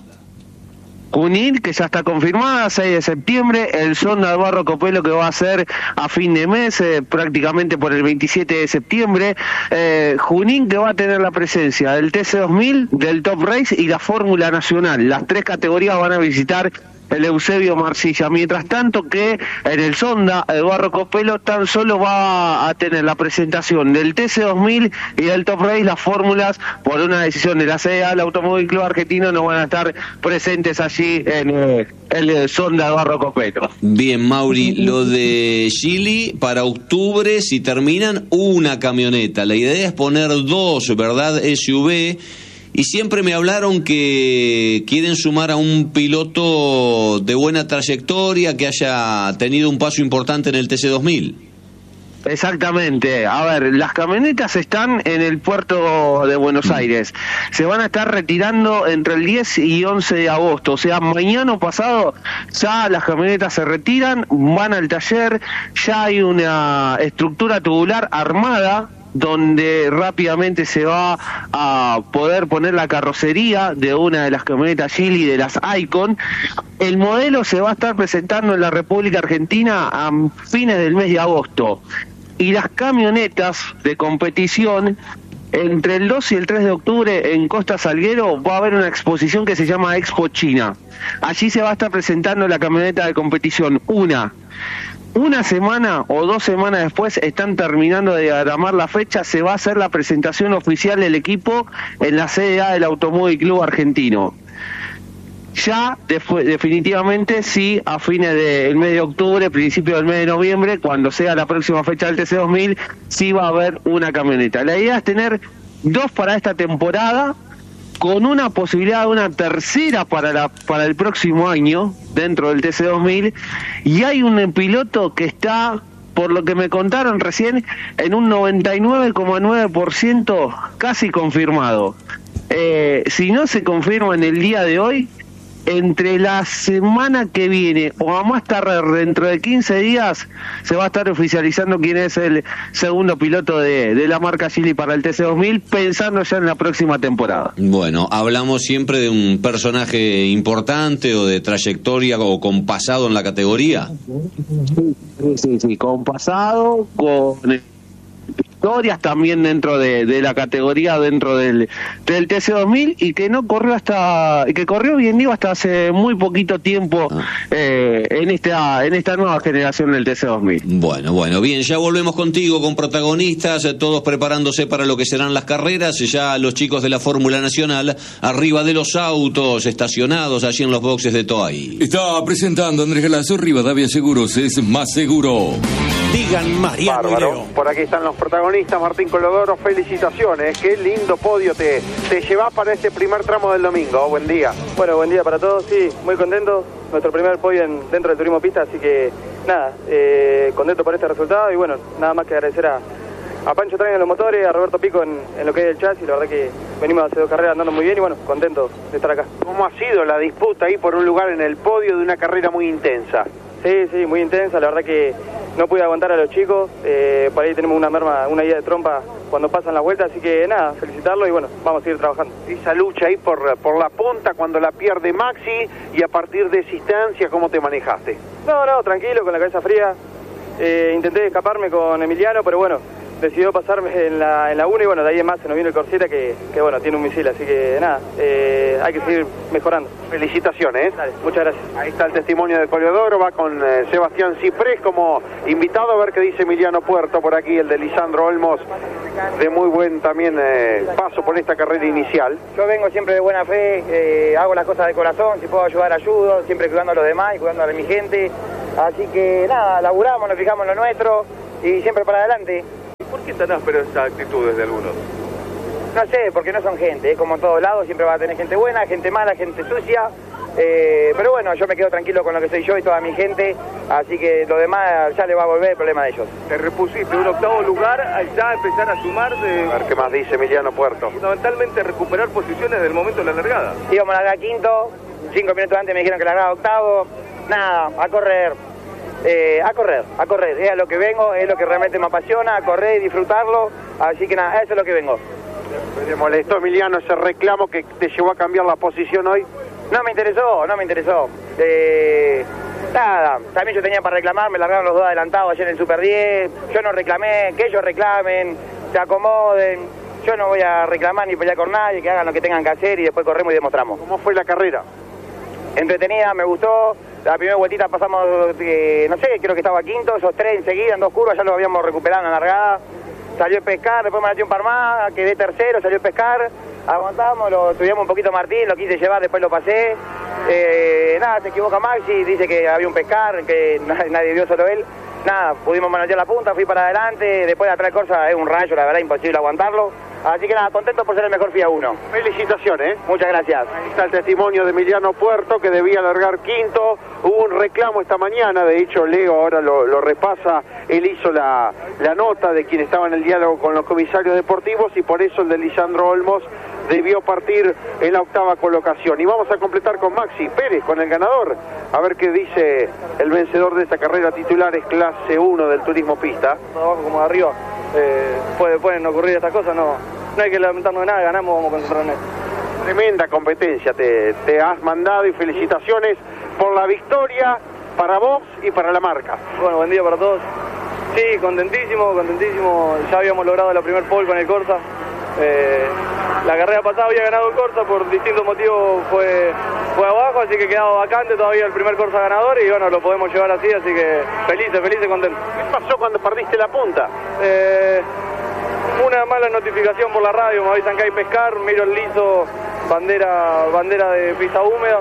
Junín, que ya está confirmada, seis de septiembre, el Sonda Alvarro Copelo, que va a ser a fin de mes, eh, prácticamente por el veintisiete de septiembre, eh, Junín, que va a tener la presencia del T C dos mil, del Top Race y la Fórmula Nacional. Las tres categorías van a visitar el Eusebio Marcilla, mientras tanto que en el Sonda Alvarro Copelo tan solo va a tener la presentación del T C dos mil y del Top Race. Las fórmulas, por una decisión de la C E A, el Automóvil Club Argentino, no van a estar presentes allí en eh, el Sonda Alvarro Copelo. Bien, Mauri, lo de Gili para octubre, si terminan una camioneta, la idea es poner dos, ¿verdad? S U V. Y siempre me hablaron que quieren sumar a un piloto de buena trayectoria, que haya tenido un paso importante en el T C dos mil. Exactamente. A ver, las camionetas están en el puerto de Buenos Aires. Se van a estar retirando entre el diez y once de agosto. O sea, mañana o pasado ya las camionetas se retiran, van al taller, ya hay una estructura tubular armada donde rápidamente se va a poder poner la carrocería de una de las camionetas Gili, de las Icon. El modelo se va a estar presentando en la República Argentina a fines del mes de agosto. Y las camionetas de competición, entre el dos y el tres de octubre en Costa Salguero va a haber una exposición que se llama Expo China. Allí se va a estar presentando la camioneta de competición. Una Una semana o dos semanas después, están terminando de diagramar la fecha, se va a hacer la presentación oficial del equipo en la C E A del Automóvil Club Argentino. Ya definitivamente sí, a fines del mes de octubre, principio del mes de noviembre, cuando sea la próxima fecha del T C dos mil, sí va a haber una camioneta. La idea es tener dos para esta temporada, con una posibilidad de una tercera para la para el próximo año dentro del T C dos mil, y hay un piloto que está, por lo que me contaron recién, en un noventa y nueve coma nueve por ciento casi confirmado. Eh, si no se confirma en el día de hoy, entre la semana que viene o a más tarde dentro de quince días se va a estar oficializando quién es el segundo piloto de, de la marca Gili para el T C dos mil, pensando ya en la próxima temporada. Bueno, hablamos siempre de un personaje importante o de trayectoria o con pasado en la categoría. Sí, sí, sí, con pasado, con victorias también dentro de, de la categoría, dentro del, del T C dos mil, y que no corrió hasta, que corrió bien digo hasta hace muy poquito tiempo ah. eh, en esta en esta nueva generación del T C dos mil. Bueno, bueno, bien, ya volvemos contigo con protagonistas, todos preparándose para lo que serán las carreras, ya los chicos de la Fórmula Nacional arriba de los autos estacionados allí en los boxes de Toay. Está presentando Andrés Galazo, Rivadavia Seguros es más seguro. Digan Mariano Bárbaro. y Leo. Por aquí están los protagonistas. Martín Colodoro, felicitaciones. Qué lindo podio te, te llevas para este primer tramo del domingo. Buen día. Bueno, buen día para todos. Sí, muy contento. Nuestro primer podio en, dentro del turismo pista, así que nada, eh, contento por este resultado y bueno, nada más que agradecer a, a Pancho Train en los motores, a Roberto Pico en, en lo que es el chasis. La verdad que venimos a hacer dos carreras andando muy bien y bueno, contentos de estar acá. ¿Cómo ha sido la disputa ahí por un lugar en el podio de una carrera muy intensa? Sí, sí, muy intensa. La verdad que no pude aguantar a los chicos. Eh, por ahí tenemos una merma, una ida de trompa cuando pasan la vuelta, así que nada, felicitarlo y bueno, vamos a seguir trabajando. Esa lucha ahí por, por la punta cuando la pierde Maxi y a partir de esa instancia, ¿cómo te manejaste? No, no, tranquilo, con la cabeza fría. Eh, intenté escaparme con Emiliano, pero bueno, decidió pasarme en la en la uno y bueno, de ahí en más se nos vino el Corseta que, que bueno, tiene un misil, así que nada, eh, hay que seguir mejorando. Felicitaciones. Dale, muchas gracias. Ahí está el testimonio de Coleodoro, va con eh, Sebastián Ciprés como invitado, a ver qué dice Emiliano Puerto por aquí, el de Lisandro Olmos, de muy buen también eh, paso por esta carrera inicial. Yo vengo siempre de buena fe, eh, hago las cosas de corazón, si puedo ayudar ayudo, siempre cuidando a los demás y cuidando a mi gente, así que nada, laburamos, nos fijamos en lo nuestro y siempre para adelante. ¿Por qué tan áspero esta actitud desde algunos? No sé, porque no son gente, ¿eh? Como en todos lados, siempre va a tener gente buena, gente mala, gente sucia, eh, pero bueno, yo me quedo tranquilo con lo que soy yo y toda mi gente, así que lo demás ya le va a volver el problema de ellos. Te repusiste un octavo lugar, ya empezar a sumar de... A ver qué más dice Emiliano Puerto. Fundamentalmente recuperar posiciones del momento de la largada. Íbamos a largar quinto, cinco minutos antes me dijeron que largaba octavo, nada, a correr. Eh, a correr, a correr, es a lo que vengo, es lo que realmente me apasiona, a correr y disfrutarlo, así que nada, eso es lo que vengo. ¿Te molestó, Emiliano, ese reclamo que te llevó a cambiar la posición hoy? No me interesó, no me interesó. Eh, nada, también yo tenía para reclamar, me largaron los dos adelantados ayer en el Super diez, yo no reclamé, que ellos reclamen, se acomoden, yo no voy a reclamar ni pelear con nadie, que hagan lo que tengan que hacer y después corremos y demostramos. ¿Cómo fue la carrera? Entretenida, me gustó. La primera vueltita pasamos, eh, no sé, creo que estaba quinto, esos tres enseguida, en dos curvas, ya lo habíamos recuperado en la largada. Salió el pescar, después me metí un par más, quedé tercero, salió el pescar, aguantamos, lo subimos un poquito a Martín, lo quise llevar, después lo pasé. Eh, nada, se equivoca Maxi, dice que había un pescar, que nadie vio, solo él. Nada, pudimos manotear la punta, fui para adelante, después de atrás de Corsa es un rayo, la verdad, imposible aguantarlo. Así que nada, contento por ser el mejor F I A uno. Felicitaciones. Muchas gracias. Ahí está el testimonio de Emiliano Puerto, que debía largar quinto. Hubo un reclamo esta mañana, de hecho Leo ahora lo, lo repasa, él hizo la, la nota de quien estaba en el diálogo con los comisarios deportivos y por eso el de Lisandro Olmos debió partir en la octava colocación. Y vamos a completar con Maxi Pérez, con el ganador, a ver qué dice el vencedor de esta carrera titular, es clase uno del turismo pista. Abajo como de arriba, eh, puede, pueden ocurrir estas cosas, no, no hay que lamentarnos de nada, ganamos, vamos a concentrarnos en eso. Tremenda competencia, te, te has mandado y felicitaciones por la victoria para vos y para la marca. Bueno, buen día para todos. Sí, contentísimo, contentísimo, ya habíamos logrado la primer pole con el Corsa. Eh, la carrera pasada había ganado el Corsa, por distintos motivos fue, fue abajo, así que quedaba vacante todavía el primer Corsa ganador y bueno, lo podemos llevar así, así que felices, felices, contentos. ¿Qué pasó cuando perdiste la punta? Eh, una mala notificación por la radio, me avisan que hay pescar, miro el liso, bandera, bandera de pista húmeda.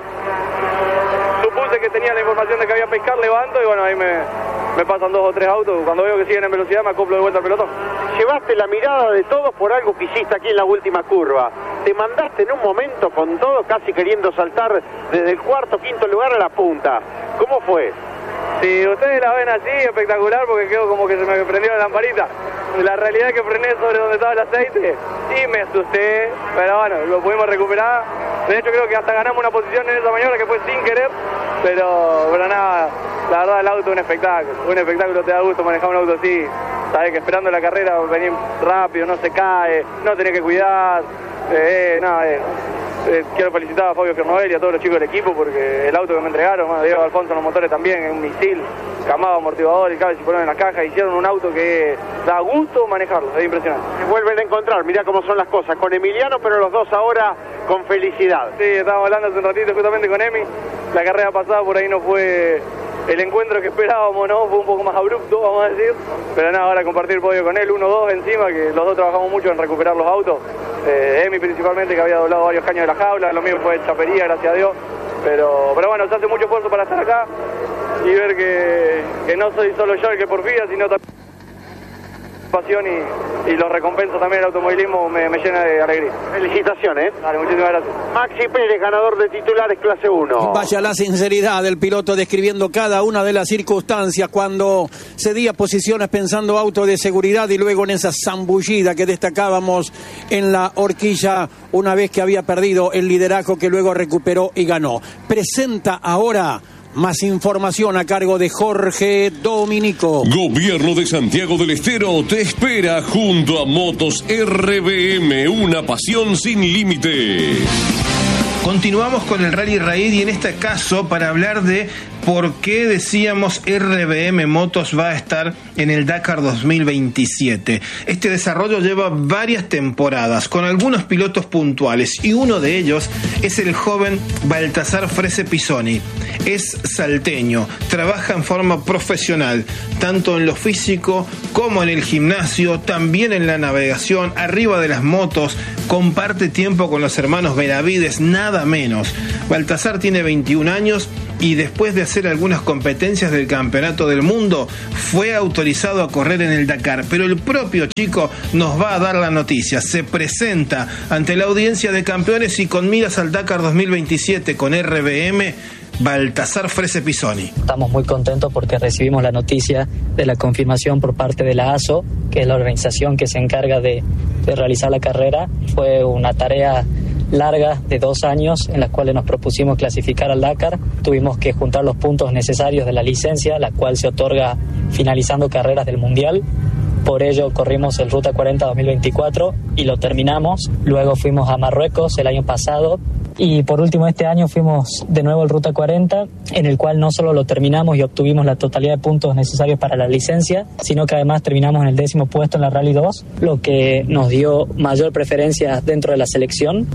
Supuse que tenía la información de que había pescar, levanto y bueno, ahí me, me pasan dos o tres autos. Cuando veo que siguen en velocidad me acoplo de vuelta al pelotón. Llevaste la mirada de todos por algo que hiciste aquí en la última curva. Te mandaste en un momento con todo, casi queriendo saltar desde el cuarto, quinto lugar a la punta. ¿Cómo fue? Si ustedes la ven así, espectacular, porque quedó como que se me prendió la lamparita. La realidad es que frené sobre donde estaba el aceite y me asusté, pero bueno, lo pudimos recuperar. De hecho creo que hasta ganamos una posición en esa maniobra que fue sin querer, pero, pero nada, la verdad el auto es un espectáculo, un espectáculo, te da gusto manejar un auto así, sabes que esperando la carrera venir rápido, no se cae, no tenés que cuidar, eh, nada, eh, eh, quiero felicitar a Fabio Fiernovel y a todos los chicos del equipo porque el auto que me entregaron, bueno, Diego Alfonso en los motores también, es un misil, camado, amortiguador y cables y ponen en la caja, hicieron un auto que da gusto manejarlo, es impresionante. Se vuelven a encontrar, mirá cómo son las cosas, con Emiliano, pero los dos ahora con felicidad. Sí, estábamos hablando hace un ratito justamente con Emi, la carrera pasada por ahí no fue el encuentro que esperábamos, ¿no? Fue un poco más abrupto, vamos a decir, pero nada, ahora compartir el podio con él, uno dos encima, que los dos trabajamos mucho en recuperar los autos, eh, Emi principalmente, que había doblado varios caños de la jaula, lo mío fue chapería, gracias a Dios, pero, pero bueno, se hace mucho esfuerzo para estar acá y ver que, que no soy solo yo el que porfía, sino también satisfacción y, y los recompensas también del automovilismo me, me llena de alegría. Felicitaciones. Dale, muchísimas gracias. Maxi Pérez, ganador de titulares clase uno. Vaya la sinceridad del piloto describiendo cada una de las circunstancias cuando cedía posiciones pensando auto de seguridad y luego en esa zambullida que destacábamos en la horquilla una vez que había perdido el liderazgo que luego recuperó y ganó. Presenta ahora más información a cargo de Jorge Dominico. Gobierno de Santiago del Estero te espera junto a Motos R B M, una pasión sin límite. Continuamos con el Rally Raid y en este caso para hablar de por qué decíamos R B M Motos va a estar en el Dakar dos mil veintisiete. Este desarrollo lleva varias temporadas con algunos pilotos puntuales y uno de ellos es el joven Baltasar Frese Pisoni. Es salteño, trabaja en forma profesional, tanto en lo físico como en el gimnasio, también en la navegación, arriba de las motos, comparte tiempo con los hermanos Benavides, nada menos. Baltasar tiene veintiún años y después de hacer algunas competencias del Campeonato del Mundo fue autorizado a correr en el Dakar, pero el propio chico nos va a dar la noticia. Se presenta ante la audiencia de campeones y con miras al Dakar dos mil veintisiete con R B M, Baltasar Frese Pisoni. Estamos muy contentos porque recibimos la noticia de la confirmación por parte de la A S O, que es la organización que se encarga de, de realizar la carrera. Fue una tarea larga de dos años en las cuales nos propusimos clasificar al Dakar. Tuvimos que juntar los puntos necesarios de la licencia, la cual se otorga finalizando carreras del Mundial. Por ello corrimos el Ruta cuarenta dos mil veinticuatro y lo terminamos. Luego fuimos a Marruecos el año pasado y por último este año fuimos de nuevo al Ruta cuarenta, en el cual no solo lo terminamos y obtuvimos la totalidad de puntos necesarios para la licencia, sino que además terminamos en el décimo puesto en la Rally dos, lo que nos dio mayor preferencia dentro de la selección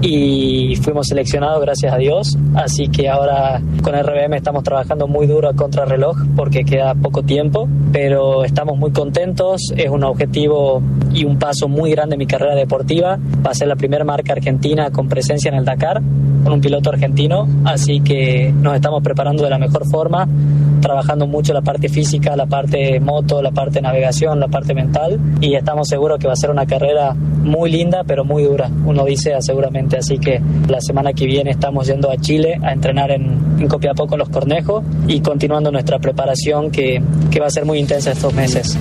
y fuimos seleccionados gracias a Dios. Así que ahora con R B M estamos trabajando muy duro a contrarreloj porque queda poco tiempo, pero estamos muy contentos. Es un objetivo y un paso muy grande en mi carrera deportiva. Va a ser la primera marca argentina con presencia en el Dakar con un piloto argentino, así que nos estamos preparando de la mejor forma, trabajando mucho la parte física, la parte moto, la parte navegación, la parte mental, y estamos seguros que va a ser una carrera muy linda pero muy dura, uno dice seguramente. Así que la semana que viene estamos yendo a Chile a entrenar en, en Copiapó con los Cornejos y continuando nuestra preparación que, que va a ser muy intensa estos meses.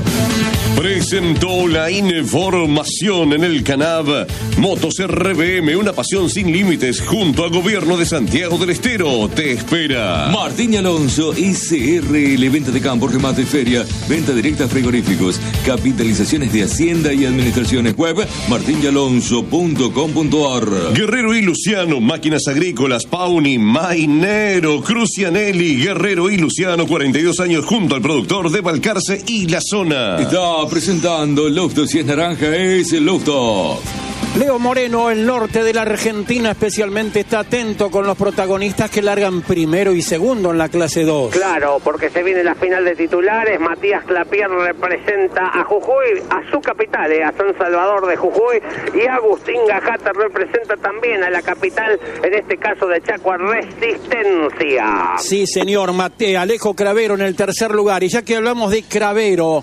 Presentó la información en el Canab. Motos R B M, una pasión sin límites, junto al Gobierno de Santiago del Estero te espera. Martín Alonso, S R L, venta de campo, remate, feria, venta directa, frigoríficos, capitalizaciones de Hacienda y Administraciones. Web martin y alonso punto com punto a r. Guerrero y Luciano, máquinas agrícolas, Pauni, Mainero, Crucianelli, Guerrero y Luciano, cuarenta y dos años, junto al productor de Balcarce y la zona. Está presentando Lofto, si es naranja es el Lofto. Leo Moreno, el norte de la Argentina, especialmente está atento con los protagonistas que largan primero y segundo en la clase dos. Claro, porque se viene la final de titulares. Matías Clapier representa a Jujuy, a su capital, eh, a San Salvador de Jujuy, y Agustín Gajata representa también a la capital, en este caso de Chaco, Resistencia. Sí, señor. Mate, Alejo Cravero en el tercer lugar. Y ya que hablamos de Cravero,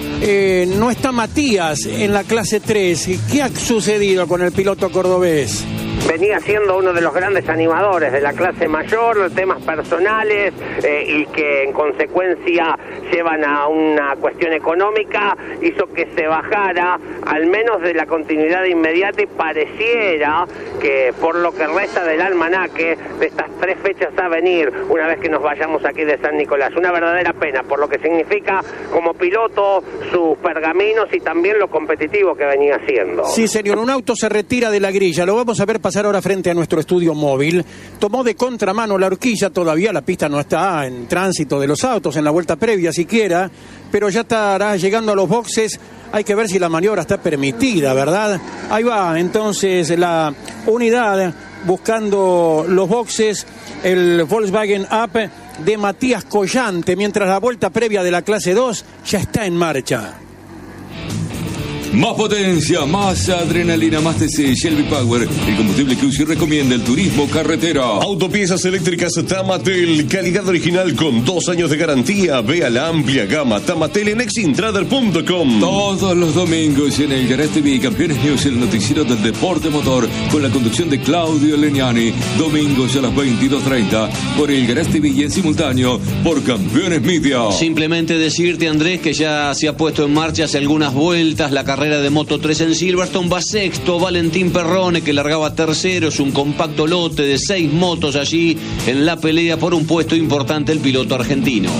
Eh, no está Matías en la clase tres. ¿Qué ha sucedido con el piloto cordobés? Venía siendo uno de los grandes animadores de la clase mayor, temas personales eh, y que en consecuencia llevan a una cuestión económica, hizo que se bajara al menos de la continuidad inmediata y pareciera que por lo que resta del almanaque de estas tres fechas a venir, una vez que nos vayamos aquí de San Nicolás, una verdadera pena por lo que significa como piloto sus pergaminos y también lo competitivo que venía haciendo. Sí, señor, un auto se retira de la grilla, lo vamos a ver pasar ahora frente a nuestro estudio móvil. Tomó de contramano la horquilla, todavía la pista no está en tránsito de los autos, en la vuelta previa siquiera, pero ya estará llegando a los boxes. Hay que ver si la maniobra está permitida, ¿verdad? Ahí va entonces la unidad buscando los boxes, el Volkswagen Up de Matías Collante, mientras la vuelta previa de la clase dos ya está en marcha. Más potencia, más adrenalina, más T C, Shelby Power, el combustible que Uzi recomienda el turismo carretera. Autopiezas eléctricas Tamatel, calidad original con dos años de garantía. Vea la amplia gama Tamatel en exintrader punto com. Todos los domingos en el Garage T V, Campeones News, el noticiero del deporte motor, con la conducción de Claudio Legnani. Domingos a las veintidós treinta por el Garage T V y en simultáneo por Campeones Media. Simplemente decirte, Andrés, que ya se ha puesto en marcha hace algunas vueltas la carrera de Moto tres en Silverstone. Va sexto Valentín Perrone, que largaba tercero. Es un compacto lote de seis motos allí en la pelea por un puesto importante el piloto argentino.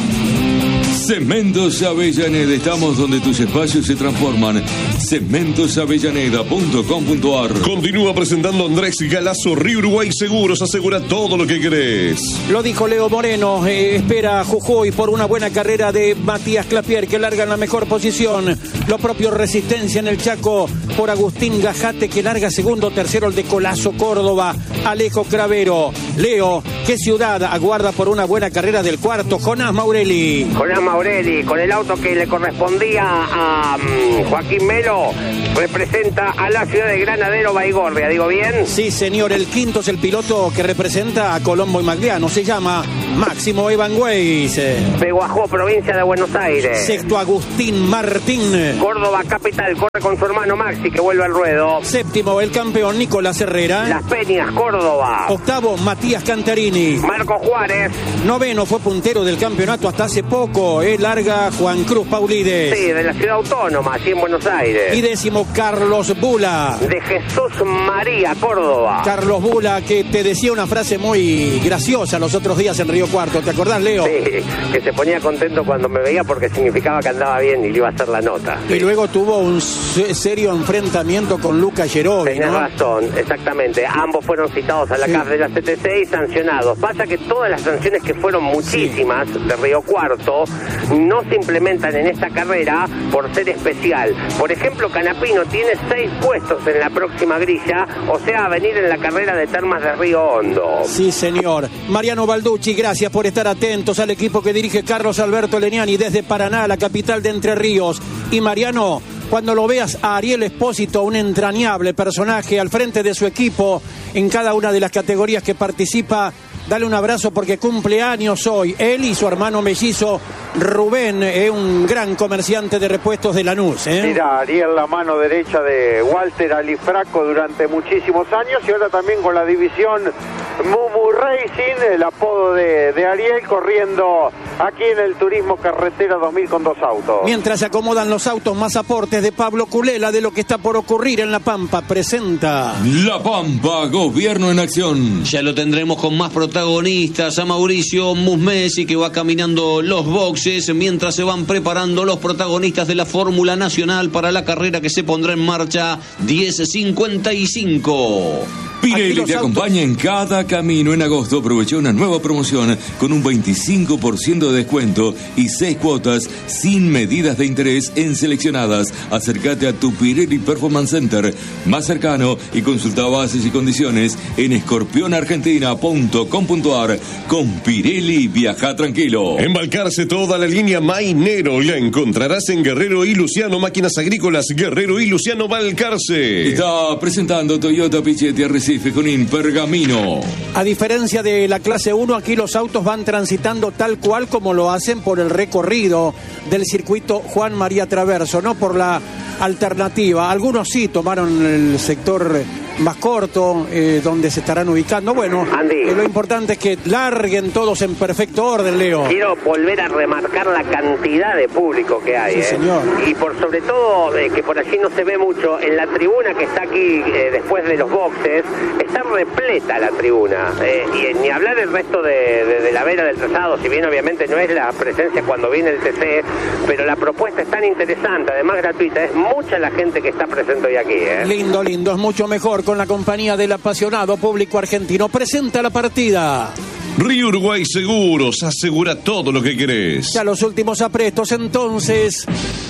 Cementos Avellaneda, estamos donde tus espacios se transforman. cementos avellaneda punto com punto a r. Continúa presentando Andrés Galazo. Río Uruguay Seguros, asegura todo lo que querés. Lo dijo Leo Moreno, eh, espera Jujuy por una buena carrera de Matías Clapier, que larga en la mejor posición. Lo propio Resistencia en el Chaco por Agustín Gajate, que larga segundo, tercero el de Colazo Córdoba, Alejo Cravero. Leo, ¿qué ciudad aguarda por una buena carrera del cuarto? Jonás Maurelli. Jonás Maurelli, con el auto que le correspondía a um, Joaquín Melo, representa a la ciudad de Granadero Baigorria, ¿digo bien? Sí, señor, el quinto es el piloto que representa a Colombo y Magliano, se llama Máximo Evan Weiss. Peguajó, provincia de Buenos Aires. Sexto, Agustín Martín. Córdoba capital, corre con su hermano Maxi, que vuelve al ruedo. Séptimo, el campeón Nicolás Herrera. Las Peñas, Córdoba. Octavo, Matías Cantarini. Marco Juárez. Noveno, fue puntero del campeonato hasta hace poco, eh, larga Juan Cruz Paulides. Sí, de la ciudad autónoma, aquí en Buenos Aires. Y décimo, Carlos Bula. De Jesús María, Córdoba. Carlos Bula, que te decía una frase muy graciosa los otros días en Río Cuarto, ¿te acordás, Leo? Sí, que se ponía contento cuando me veía porque significaba que andaba bien y le iba a hacer la nota. Y sí, luego tuvo un serio enfrentamiento con Luca Gerovi, Tenés ¿no? razón, exactamente. Ambos fueron citados a la Sí. C A F de la C T C y sancionados. Pasa que todas las sanciones, que fueron muchísimas, sí, de Río Cuarto, no se implementan en esta carrera por ser especial. Por ejemplo, Canapino tiene seis puestos en la próxima grilla, o sea, a venir en la carrera de Termas de Río Hondo. Sí, señor. Mariano Balducci, gracias por estar atentos al equipo que dirige Carlos Alberto Legnani desde Paraná, la capital de Entre Ríos. Y Mariano, cuando lo veas a Ariel Espósito, un entrañable personaje al frente de su equipo en cada una de las categorías que participa, dale un abrazo porque cumple años hoy. Él y su hermano mellizo Rubén, es un gran comerciante de repuestos de Lanús. ¿eh? Mira, Ariel, la mano derecha de Walter Alifraco durante muchísimos años, y ahora también con la división Mumu Racing, el apodo de, de Ariel, corriendo aquí en el Turismo Carretera dos mil con dos autos. Mientras se acomodan los autos, más aportes de Pablo Culela de lo que está por ocurrir en La Pampa. Presenta La Pampa, gobierno en acción. Ya lo tendremos con más protagonistas, a Mauricio Musmesi, que va caminando los boxes mientras se van preparando los protagonistas de la Fórmula Nacional para la carrera que se pondrá en marcha diez cincuenta y cinco. Pirelli te acompaña en cada camino. En agosto aprovecha una nueva promoción con un veinticinco por ciento de descuento y seis cuotas sin medidas de interés en seleccionadas. Acércate a tu Pirelli Performance Center más cercano y consulta bases y condiciones en escorpión argentina punto com punto a r. Con Pirelli viaja tranquilo. En Balcarce toda la línea Mainero la encontrarás en Guerrero y Luciano, máquinas agrícolas Guerrero y Luciano Balcarce. Está presentando Toyota Pichetti Arrecife con Pergamino. A diferencia de la clase uno, aquí los autos van transitando tal cual como lo hacen por el recorrido del circuito Juan María Traverso, no por la alternativa. Algunos sí tomaron el sector más corto, eh, donde se estarán ubicando. Bueno, eh, lo importante es que larguen todos en perfecto orden, Leo. Quiero volver a remarcar la cantidad de público que hay. Sí, eh. señor. Y por sobre todo, eh, que por allí no se ve mucho, en la tribuna que está aquí eh, después de los boxes, está repleta la tribuna. Eh, y ni hablar del resto de, de, de la vera del trazado, si bien obviamente no es la presencia cuando viene el T C, pero la propuesta es tan interesante, además gratuita. Es mucha la gente que está presente hoy aquí. Eh. Lindo, lindo, es mucho mejor con la compañía del apasionado público argentino. Presenta la partida. Río Uruguay Seguros, asegura todo lo que querés. Ya los últimos aprestos, entonces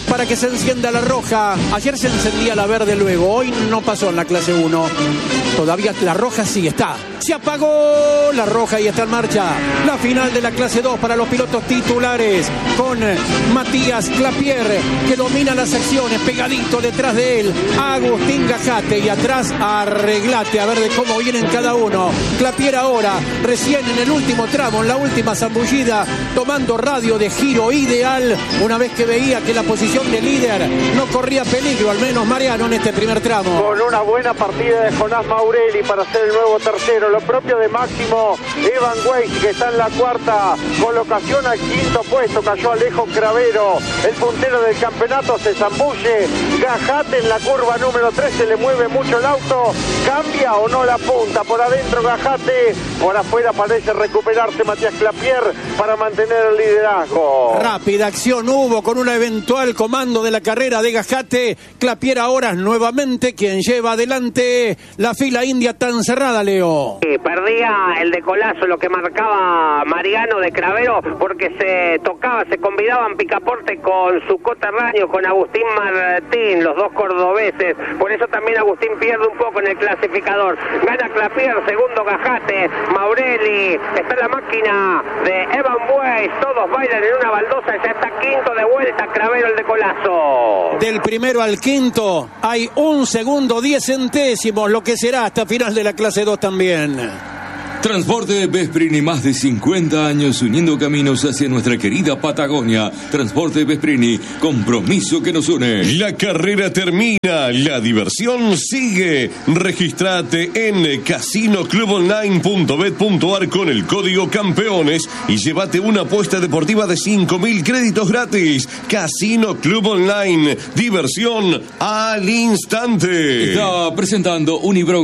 para que se encienda la roja. Ayer se encendía la verde luego, hoy no pasó en la clase uno. Todavía la roja sí está. Se apagó la roja y está en marcha la final de la clase dos para los pilotos titulares, con Matías Clapier, que domina las acciones, pegadito detrás de él Agustín Gajate, y atrás Arreglate, a ver de cómo vienen cada uno. Clapier ahora, recién en el último tramo, en la última zambullida, tomando radio de giro ideal, una vez que veía que la posición de líder no corría peligro, al menos Mariano, en este primer tramo. Con una buena partida de Jonás Maurelli para ser el nuevo tercero, lo propio de Máximo Evan Weiss, que está en la cuarta colocación. Al quinto puesto cayó Alejo Cravero, el puntero del campeonato, se zambulle Gajate en la curva número tres, se le mueve mucho el auto, cambia o no la punta, por adentro Gajate, por afuera parece recuperarse Matías Clapier para mantener el liderazgo. Rápida acción hubo con un eventual comando de la carrera de Gajate. Clapier ahora es nuevamente quien lleva adelante la fila india tan cerrada, Leo. Sí, perdía el decolazo, lo que marcaba Mariano de Cravero, porque se tocaba, se convidaban picaporte con su coterráneo, con Agustín Martín, los dos cordobeses. Por eso también Agustín pierde un poco en el clasificador. Gana Clapier, segundo Gajate, Maurelli, está la máquina de Evan Weiss, todos bailan en una baldosa, ya está quinto de vuelta Cravero el decolazo. Del primero al quinto hay un segundo, diez centésimos, lo que será hasta final de la clase dos también. Transporte Vesprini, más de cincuenta años uniendo caminos hacia nuestra querida Patagonia. Transporte Vesprini, compromiso que nos une. La carrera termina, la diversión sigue. Regístrate en casino club online punto bet punto ar con el código campeones y llévate una apuesta deportiva de cinco mil créditos gratis. Casino Club Online, diversión al instante. Está presentando Unibron.